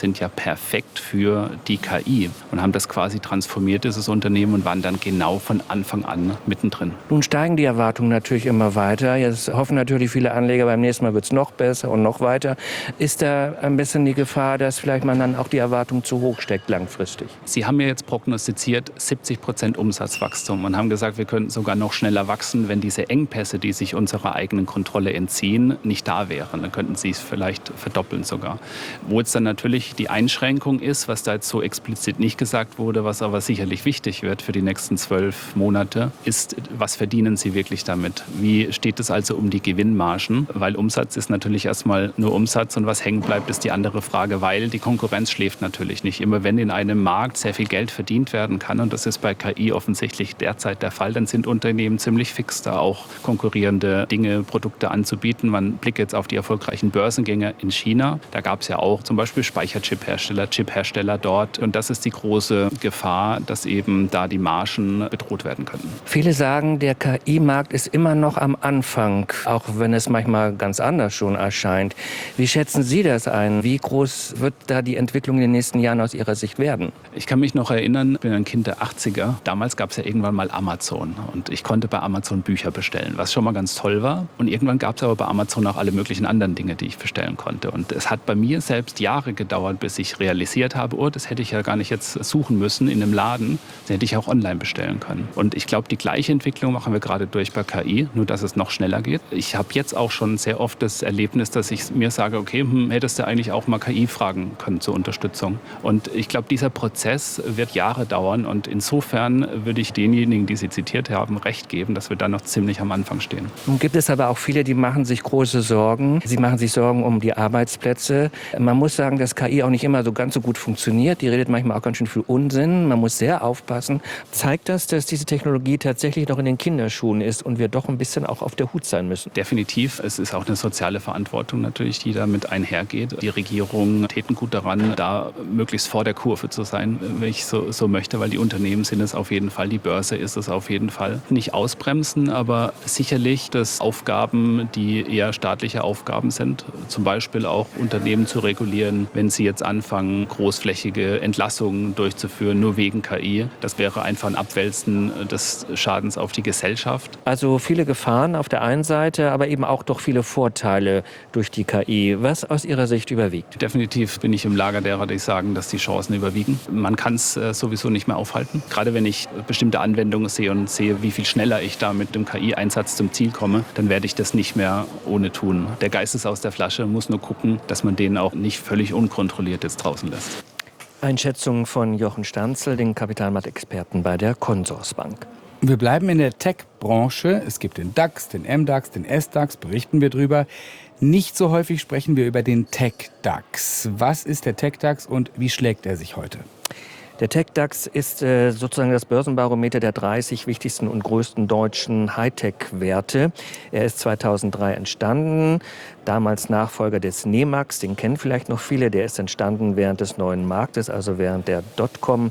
sind ja perfekt für die KI und haben das quasi transformiert, dieses Unternehmen, und waren dann genau von Anfang an mittendrin. Nun steigen die Erwartungen natürlich immer weiter. Jetzt hoffen natürlich viele Anleger, beim nächsten Mal wird es noch besser und noch weiter. Ist da ein bisschen die Gefahr, dass vielleicht man dann auch die Erwartung zu hoch steckt langfristig? Sie haben ja jetzt prognostiziert 70% Umsatzwachstum und haben gesagt, wir könnten sogar noch schneller wachsen, wenn diese Engpässe, die sich unserer eigenen Kontrolle entziehen, nicht da wären. Dann könnten sie es vielleicht verdoppeln sogar. Wo jetzt dann natürlich die Einschränkung ist, was da jetzt so explizit nicht gesagt wurde, was aber sicherlich wichtig wird für die nächsten 12 Monate, ist, was verdienen Sie wirklich damit? Wie steht es also um die Gewinnmargen? Weil Umsatz ist natürlich erstmal nur Umsatz und was hängen bleibt, ist die andere Frage, weil die Konkurrenz schläft natürlich nicht. Immer wenn in einem Markt sehr viel Geld verdient werden kann, und das ist bei KI offensichtlich derzeit der Fall, dann sind Unternehmen ziemlich fix, da auch konkurrierende Dinge, Produkte anzubieten. Man blickt jetzt auf die erfolgreichen Börsengänge in China. Da gab es ja auch zum Beispiel Speicherchip-Hersteller, Chip-Hersteller dort. Und das ist die große Gefahr, dass eben da die Margen bedroht werden könnten. Viele sagen, der KI-Markt ist immer noch am Anfang, auch wenn es manchmal ganz anders schon erscheint. Wie schätzen Sie das ein? Wie groß wird da die Entwicklung in den nächsten Jahren aus Ihrer Sicht werden? Ich kann mich noch erinnern, ich bin ein Kind der 80er. Damals gab es ja irgendwann mal Amazon und ich konnte bei Amazon Bücher bestellen, was schon mal ganz toll war. Und irgendwann gab es aber bei Amazon auch alle möglichen anderen Dinge, die ich bestellen konnte. Und es hat bei mir selbst Jahre gedauert, bis ich realisiert habe, oh, das hätte ich ja gar nicht jetzt suchen müssen in einem Laden. Das hätte ich auch online bestellen können. Und ich glaube, die gleiche Entwicklung machen wir gerade durch bei KI, nur dass es noch schneller geht. Ich habe jetzt auch schon sehr oft das Erlebnis, dass ich mir sage, okay, hättest du eigentlich auch mal KI fragen können zur Unterstützung. Und ich glaube, dieser Prozess wird Jahre dauern. Und insofern würde ich denjenigen, die Sie zitiert haben, recht geben, dass wir da noch ziemlich am Anfang stehen. Nun gibt es aber auch viele, die machen sich große Sorgen. Sie machen sich Sorgen um die Arbeitsplätze. Man muss sagen, dass KI auch nicht immer so ganz so gut funktioniert. Die redet manchmal auch ganz schön viel Unsinn. Man muss sehr aufpassen. Zeigt das, dass diese Technologie tatsächlich noch in den Kinderschuhen ist und wir doch ein bisschen auch auf der Hut sein müssen? Definitiv. Es ist auch eine soziale Verantwortung natürlich, die damit einhergeht. Die Regierungen täten gut daran, da möglichst vor der Kurve zu sein, wenn ich so möchte, weil die Unternehmen sind es auf jeden Fall, die Börse ist es auf jeden Fall. Nicht ausbremsen, aber sicherlich, dass Aufgaben, die eher staatliche Aufgaben sind, zum Beispiel auch Unternehmen zu regulieren, wenn sie jetzt anfangen, großflächige Entlassungen durchzuführen, nur wegen KI. Das wäre einfach ein Abwälzen des Schadens auf die Gesellschaft. Also viele Gefahren auf der einen Seite, aber eben auch doch viele Vorteile durch die KI. Was aus Ihrer Sicht überwiegt? Definitiv bin ich im Lager derer, die sagen, dass die Chancen überwiegen. Man kann es sowieso nicht mehr aufhalten. Gerade wenn ich bestimmte Anwendungen sehe und sehe, wie viel schneller ich da mit dem KI-Einsatz zum Ziel komme, dann werde ich das nicht mehr ohne tun. Der Geist ist aus der Flasche, muss nur gucken, dass man den auch nicht völlig unkontrolliert jetzt draußen lässt. Einschätzung von Jochen Stanzel, den Kapitalmarktexperten bei der Consorsbank. Wir bleiben in der Tech-Branche. Es gibt den DAX, den MDAX, den SDAX, berichten wir drüber. Nicht so häufig sprechen wir über den Tech-DAX. Was ist der Tech-DAX und wie schlägt er sich heute? Der Tech-DAX ist sozusagen das Börsenbarometer der 30 wichtigsten und größten deutschen Hightech-Werte. Er ist 2003 entstanden, damals Nachfolger des NEMAX, den kennen vielleicht noch viele. Der ist entstanden während des neuen Marktes, also während der Dotcom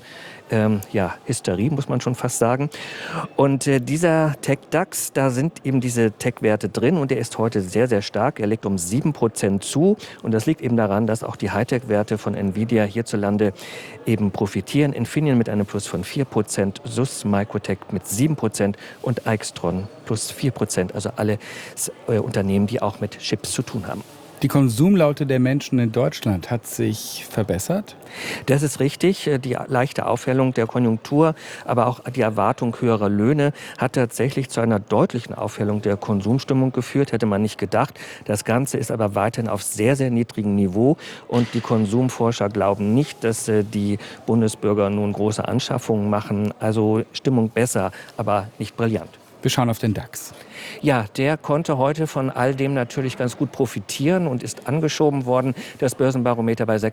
Hysterie, muss man schon fast sagen. Und dieser Tech-DAX, da sind eben diese Tech-Werte drin und der ist heute sehr, sehr stark. Er legt um 7% zu und das liegt eben daran, dass auch die Hightech-Werte von Nvidia hierzulande eben profitieren. Infineon mit einem Plus von 4%, SUSS Microtech mit 7% und Aixtron plus 4%. Also alle Unternehmen, die auch mit Chips zu tun haben. Die Konsumlaute der Menschen in Deutschland hat sich verbessert? Das ist richtig. Die leichte Aufhellung der Konjunktur, aber auch die Erwartung höherer Löhne hat tatsächlich zu einer deutlichen Aufhellung der Konsumstimmung geführt, hätte man nicht gedacht. Das Ganze ist aber weiterhin auf sehr, sehr niedrigem Niveau und die Konsumforscher glauben nicht, dass die Bundesbürger nun große Anschaffungen machen. Also Stimmung besser, aber nicht brillant. Wir schauen auf den DAX. Ja, der konnte heute von all dem natürlich ganz gut profitieren und ist angeschoben worden. Das Börsenbarometer bei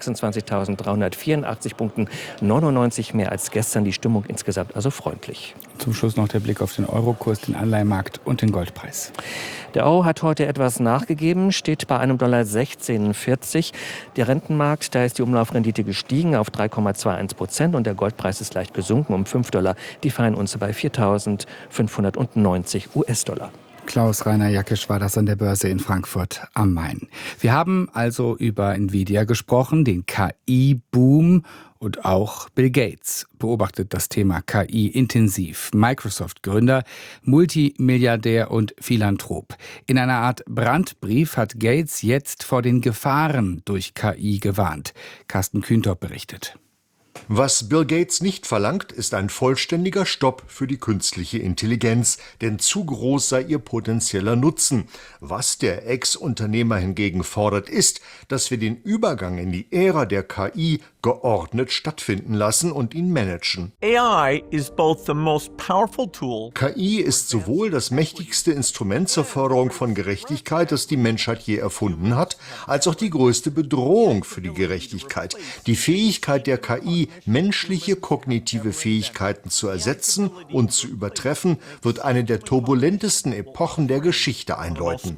26.384 Punkten, 99 mehr als gestern. Die Stimmung insgesamt also freundlich. Zum Schluss noch der Blick auf den Eurokurs, den Anleihenmarkt und den Goldpreis. Der Euro hat heute etwas nachgegeben, steht bei einem $16,40. Der Rentenmarkt, da ist die Umlaufrendite gestiegen auf 3,21% und der Goldpreis ist leicht gesunken um $5. Die Feinunze bei $4.590. Klaus-Rainer Jackisch war das an der Börse in Frankfurt am Main. Wir haben also über Nvidia gesprochen, den KI-Boom, und auch Bill Gates beobachtet das Thema KI intensiv. Microsoft-Gründer, Multimilliardär und Philanthrop. In einer Art Brandbrief hat Gates jetzt vor den Gefahren durch KI gewarnt. Carsten Kühntop berichtet. Was Bill Gates nicht verlangt, ist ein vollständiger Stopp für die künstliche Intelligenz, denn zu groß sei ihr potenzieller Nutzen. Was der Ex-Unternehmer hingegen fordert, ist, dass wir den Übergang in die Ära der KI geordnet stattfinden lassen und ihn managen. AI is both the most powerful tool. KI ist sowohl das mächtigste Instrument zur Förderung von Gerechtigkeit, das die Menschheit je erfunden hat, als auch die größte Bedrohung für die Gerechtigkeit. Die Fähigkeit der KI, menschliche kognitive Fähigkeiten zu ersetzen und zu übertreffen, wird eine der turbulentesten Epochen der Geschichte einläuten.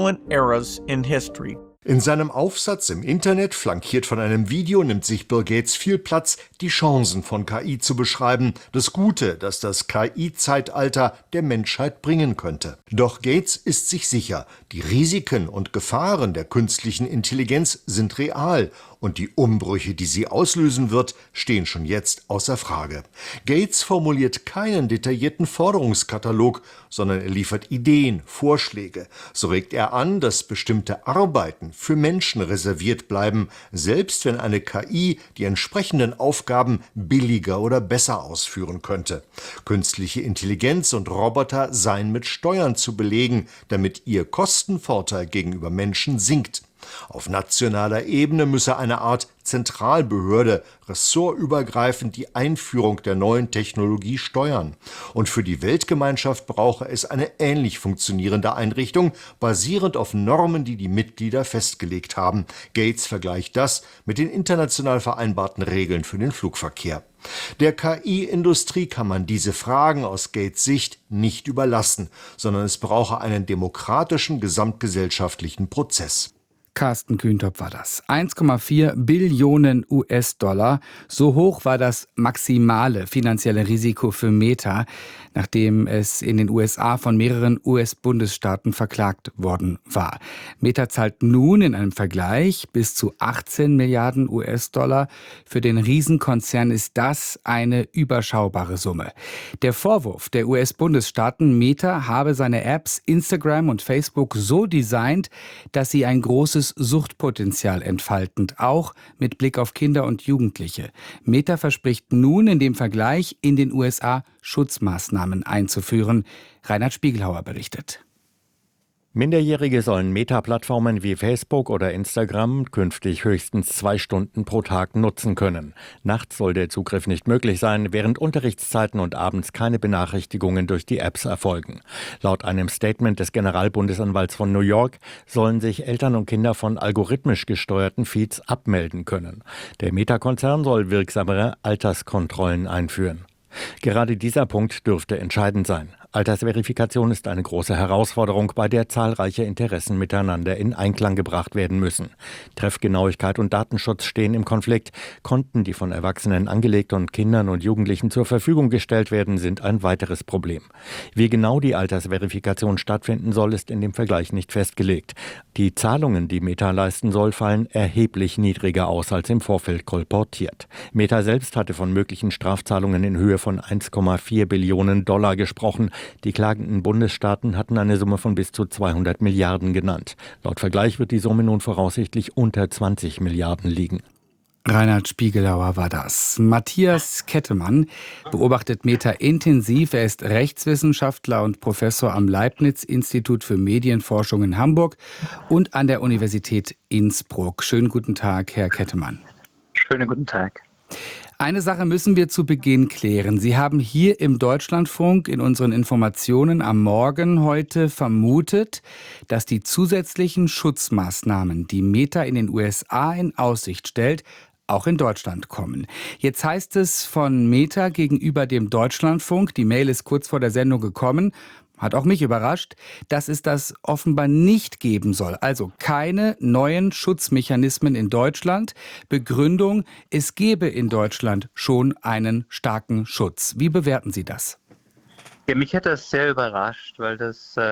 In seinem Aufsatz im Internet, flankiert von einem Video, nimmt sich Bill Gates viel Platz, die Chancen von KI zu beschreiben, das Gute, das das KI-Zeitalter der Menschheit bringen könnte. Doch Gates ist sich sicher, die Risiken und Gefahren der künstlichen Intelligenz sind real und die Umbrüche, die sie auslösen wird, stehen schon jetzt außer Frage. Gates formuliert keinen detaillierten Forderungskatalog, sondern er liefert Ideen, Vorschläge. So regt er an, dass bestimmte Arbeiten für Menschen reserviert bleiben, selbst wenn eine KI die entsprechenden Aufgaben billiger oder besser ausführen könnte. Künstliche Intelligenz und Roboter seien mit Steuern zu belegen, damit ihr Kostenvorteil gegenüber Menschen sinkt. Auf nationaler Ebene müsse eine Art Zentralbehörde ressortübergreifend die Einführung der neuen Technologie steuern. Und für die Weltgemeinschaft brauche es eine ähnlich funktionierende Einrichtung, basierend auf Normen, die die Mitglieder festgelegt haben. Gates vergleicht das mit den international vereinbarten Regeln für den Flugverkehr. Der KI-Industrie kann man diese Fragen aus Gates Sicht nicht überlassen, sondern es brauche einen demokratischen gesamtgesellschaftlichen Prozess. Carsten Kühntop war das. 1,4 Billionen US-Dollar. So hoch war das maximale finanzielle Risiko für Meta, nachdem es in den USA von mehreren US-Bundesstaaten verklagt worden war. Meta zahlt nun in einem Vergleich bis zu 18 Milliarden US-Dollar. Für den Riesenkonzern ist das eine überschaubare Summe. Der Vorwurf der US-Bundesstaaten, Meta habe seine Apps Instagram und Facebook so designt, dass sie ein großes Suchtpotenzial entfalten, auch mit Blick auf Kinder und Jugendliche. Meta verspricht nun in dem Vergleich in den USA Schutzmaßnahmen einzuführen. Reinhard Spiegelhauer berichtet. Minderjährige sollen Meta-Plattformen wie Facebook oder Instagram künftig höchstens 2 Stunden pro Tag nutzen können. Nachts soll der Zugriff nicht möglich sein, während Unterrichtszeiten und abends keine Benachrichtigungen durch die Apps erfolgen. Laut einem Statement des Generalbundesanwalts von New York sollen sich Eltern und Kinder von algorithmisch gesteuerten Feeds abmelden können. Der Meta-Konzern soll wirksamere Alterskontrollen einführen. Gerade dieser Punkt dürfte entscheidend sein. Altersverifikation ist eine große Herausforderung, bei der zahlreiche Interessen miteinander in Einklang gebracht werden müssen. Treffgenauigkeit und Datenschutz stehen im Konflikt. Konten, die von Erwachsenen angelegt und Kindern und Jugendlichen zur Verfügung gestellt werden, sind ein weiteres Problem. Wie genau die Altersverifikation stattfinden soll, ist in dem Vergleich nicht festgelegt. Die Zahlungen, die Meta leisten soll, fallen erheblich niedriger aus als im Vorfeld kolportiert. Meta selbst hatte von möglichen Strafzahlungen in Höhe von 1,4 Billionen Dollar gesprochen. Die klagenden Bundesstaaten hatten eine Summe von bis zu 200 Milliarden genannt. Laut Vergleich wird die Summe nun voraussichtlich unter 20 Milliarden liegen. Reinhard Spiegelhauer war das. Matthias Kettemann beobachtet Meta intensiv. Er ist Rechtswissenschaftler und Professor am Leibniz-Institut für Medienforschung in Hamburg und an der Universität Innsbruck. Schönen guten Tag, Herr Kettemann. Schönen guten Tag. Eine Sache müssen wir zu Beginn klären. Sie haben hier im Deutschlandfunk in unseren Informationen am Morgen heute vermutet, dass die zusätzlichen Schutzmaßnahmen, die Meta in den USA in Aussicht stellt, auch in Deutschland kommen. Jetzt heißt es von Meta gegenüber dem Deutschlandfunk, die Mail ist kurz vor der Sendung gekommen, hat auch mich überrascht, dass es das offenbar nicht geben soll. Also keine neuen Schutzmechanismen in Deutschland. Begründung, es gebe in Deutschland schon einen starken Schutz. Wie bewerten Sie das? Ja, mich hat das sehr überrascht, weil das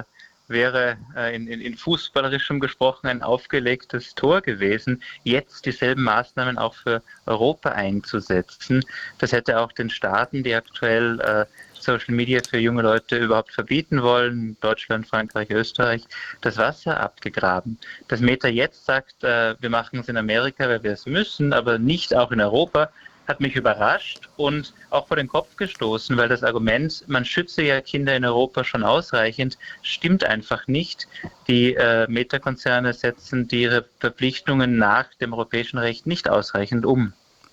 wäre in fußballerischem gesprochen ein aufgelegtes Tor gewesen, jetzt dieselben Maßnahmen auch für Europa einzusetzen. Das hätte auch den Staaten, die aktuell Social Media für junge Leute überhaupt verbieten wollen, Deutschland, Frankreich, Österreich, das Wasser abgegraben. Dass Meta jetzt sagt, wir machen es in Amerika, weil wir es müssen, aber nicht auch in Europa, hat mich überrascht und auch vor den Kopf gestoßen, weil das Argument, man schütze ja Kinder in Europa schon ausreichend, stimmt einfach nicht. Die Meta-Konzerne setzen ihre Verpflichtungen nach dem europäischen Recht nicht ausreichend um.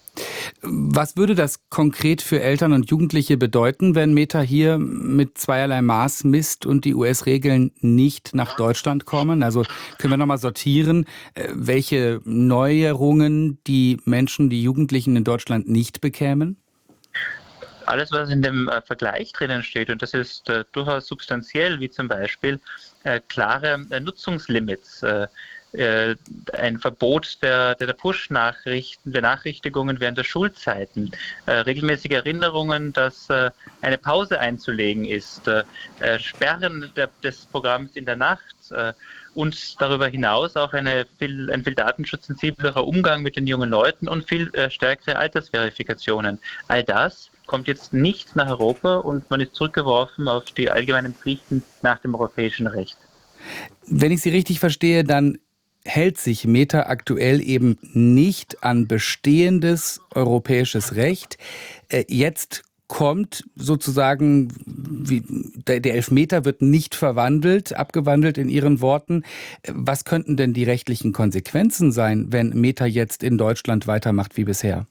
Was würde das konkret für Eltern und Jugendliche bedeuten, wenn Meta hier mit zweierlei Maß misst und die US-Regeln nicht nach Deutschland kommen? Also können wir nochmal sortieren, welche Neuerungen die Menschen, die Jugendlichen in Deutschland nicht bekämen? Alles, was in dem Vergleich drinnen steht, und das ist durchaus substanziell, wie zum Beispiel klare Nutzungslimits, ein Verbot der Push-Benachrichtigungen während der Schulzeiten, regelmäßige Erinnerungen, dass eine Pause einzulegen ist, Sperren des Programms in der Nacht und darüber hinaus auch ein viel datenschutzsensiblerer Umgang mit den jungen Leuten und viel stärkere Altersverifikationen. All das kommt jetzt nicht nach Europa und man ist zurückgeworfen auf die allgemeinen Pflichten nach dem europäischen Recht. Wenn ich Sie richtig verstehe, dann hält sich Meta aktuell eben nicht an bestehendes europäisches Recht. Jetzt kommt sozusagen, der Elfmeter wird nicht abgewandelt in Ihren Worten. Was könnten denn die rechtlichen Konsequenzen sein, wenn Meta jetzt in Deutschland weitermacht wie bisher?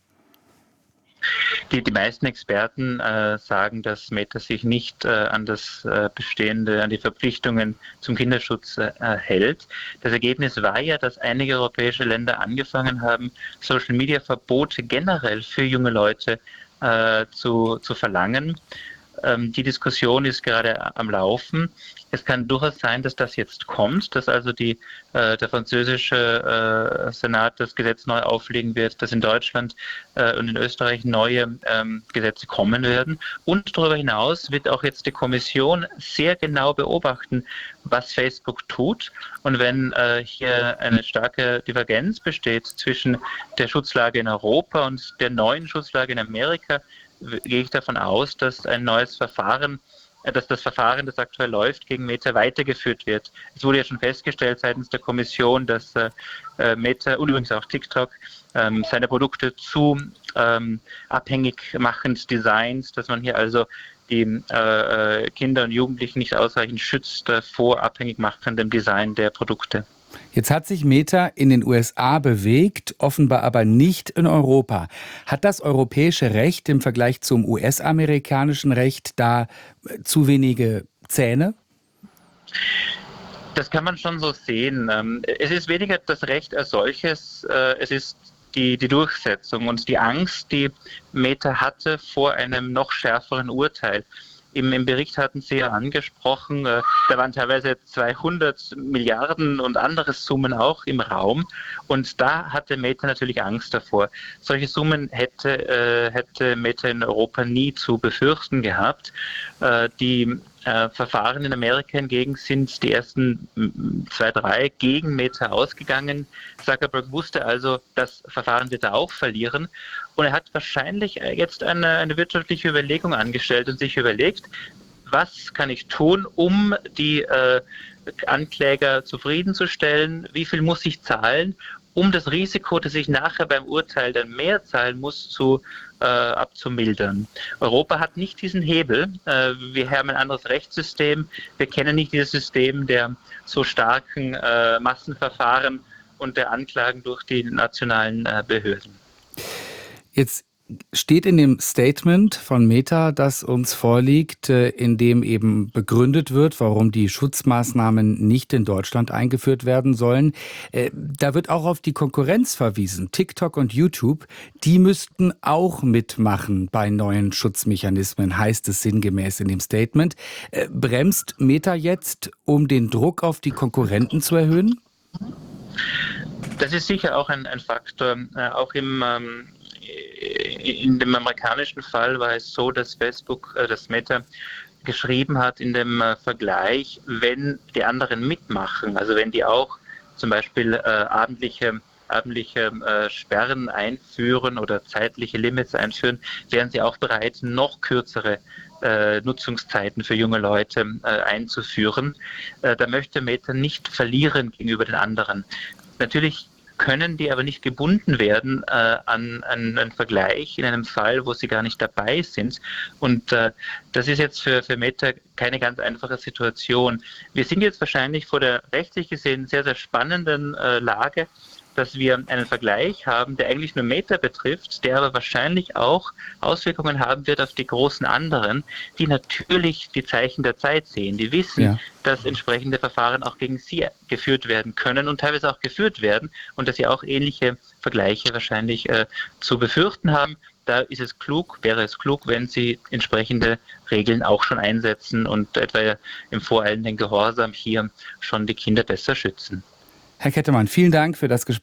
Die meisten Experten sagen, dass Meta sich nicht an das Bestehende, an die Verpflichtungen zum Kinderschutz hält. Das Ergebnis war ja, dass einige europäische Länder angefangen haben, Social-Media-Verbote generell für junge Leute zu verlangen. Die Diskussion ist gerade am Laufen. Es kann durchaus sein, dass das jetzt kommt, dass also der französische Senat das Gesetz neu auflegen wird, dass in Deutschland und in Österreich neue Gesetze kommen werden. Und darüber hinaus wird auch jetzt die Kommission sehr genau beobachten, was Facebook tut. Und wenn hier eine starke Divergenz besteht zwischen der Schutzlage in Europa und der neuen Schutzlage in Amerika, gehe ich davon aus, dass ein neues Verfahren, dass das Verfahren, das aktuell läuft, gegen Meta weitergeführt wird. Es wurde ja schon festgestellt seitens der Kommission, dass Meta und übrigens auch TikTok seine Produkte zu abhängig machend designt, dass man hier also die Kinder und Jugendlichen nicht ausreichend schützt vor abhängig machendem Design der Produkte. Jetzt hat sich Meta in den USA bewegt, offenbar aber nicht in Europa. Hat das europäische Recht im Vergleich zum US-amerikanischen Recht da zu wenige Zähne? Das kann man schon so sehen. Es ist weniger das Recht als solches, es ist die Durchsetzung und die Angst, die Meta hatte vor einem noch schärferen Urteil. Im Bericht hatten Sie ja angesprochen, da waren teilweise 200 Milliarden und andere Summen auch im Raum. Und da hatte Meta natürlich Angst davor. Solche Summen hätte Meta in Europa nie zu befürchten gehabt. Die Verfahren in Amerika hingegen sind die ersten 2, 3 gegen Meta ausgegangen. Zuckerberg wusste also, das Verfahren wird er auch verlieren. Und er hat wahrscheinlich jetzt eine wirtschaftliche Überlegung angestellt und sich überlegt, was kann ich tun, um die Ankläger zufriedenzustellen, wie viel muss ich zahlen, um das Risiko, dass ich nachher beim Urteil dann mehr zahlen muss, abzumildern. Europa hat nicht diesen Hebel. Wir haben ein anderes Rechtssystem. Wir kennen nicht dieses System der so starken Massenverfahren und der Anklagen durch die nationalen Behörden. Jetzt steht in dem Statement von Meta, das uns vorliegt, in dem eben begründet wird, warum die Schutzmaßnahmen nicht in Deutschland eingeführt werden sollen. Da wird auch auf die Konkurrenz verwiesen. TikTok und YouTube, die müssten auch mitmachen bei neuen Schutzmechanismen, heißt es sinngemäß in dem Statement. Bremst Meta jetzt, um den Druck auf die Konkurrenten zu erhöhen? Das ist sicher auch ein Faktor. Auch in dem amerikanischen Fall war es so, dass Meta geschrieben hat in dem Vergleich, wenn die anderen mitmachen, also wenn die auch zum Beispiel abendliche Sperren einführen oder zeitliche Limits einführen, wären sie auch bereit, noch kürzere Nutzungszeiten für junge Leute einzuführen. Da möchte Meta nicht verlieren gegenüber den anderen. Natürlich können die aber nicht gebunden werden an einen Vergleich in einem Fall, wo sie gar nicht dabei sind. Und das ist jetzt für Meta keine ganz einfache Situation. Wir sind jetzt wahrscheinlich vor der rechtlich gesehen sehr, sehr spannenden Lage, dass wir einen Vergleich haben, der eigentlich nur Meta betrifft, der aber wahrscheinlich auch Auswirkungen haben wird auf die großen anderen, die natürlich die Zeichen der Zeit sehen. Die wissen, dass entsprechende Verfahren auch gegen sie geführt werden können und teilweise auch geführt werden und dass sie auch ähnliche Vergleiche wahrscheinlich zu befürchten haben. Da wäre es klug, wenn sie entsprechende Regeln auch schon einsetzen und etwa im voreilenden Gehorsam hier schon die Kinder besser schützen. Herr Kettermann, vielen Dank für das Gespräch.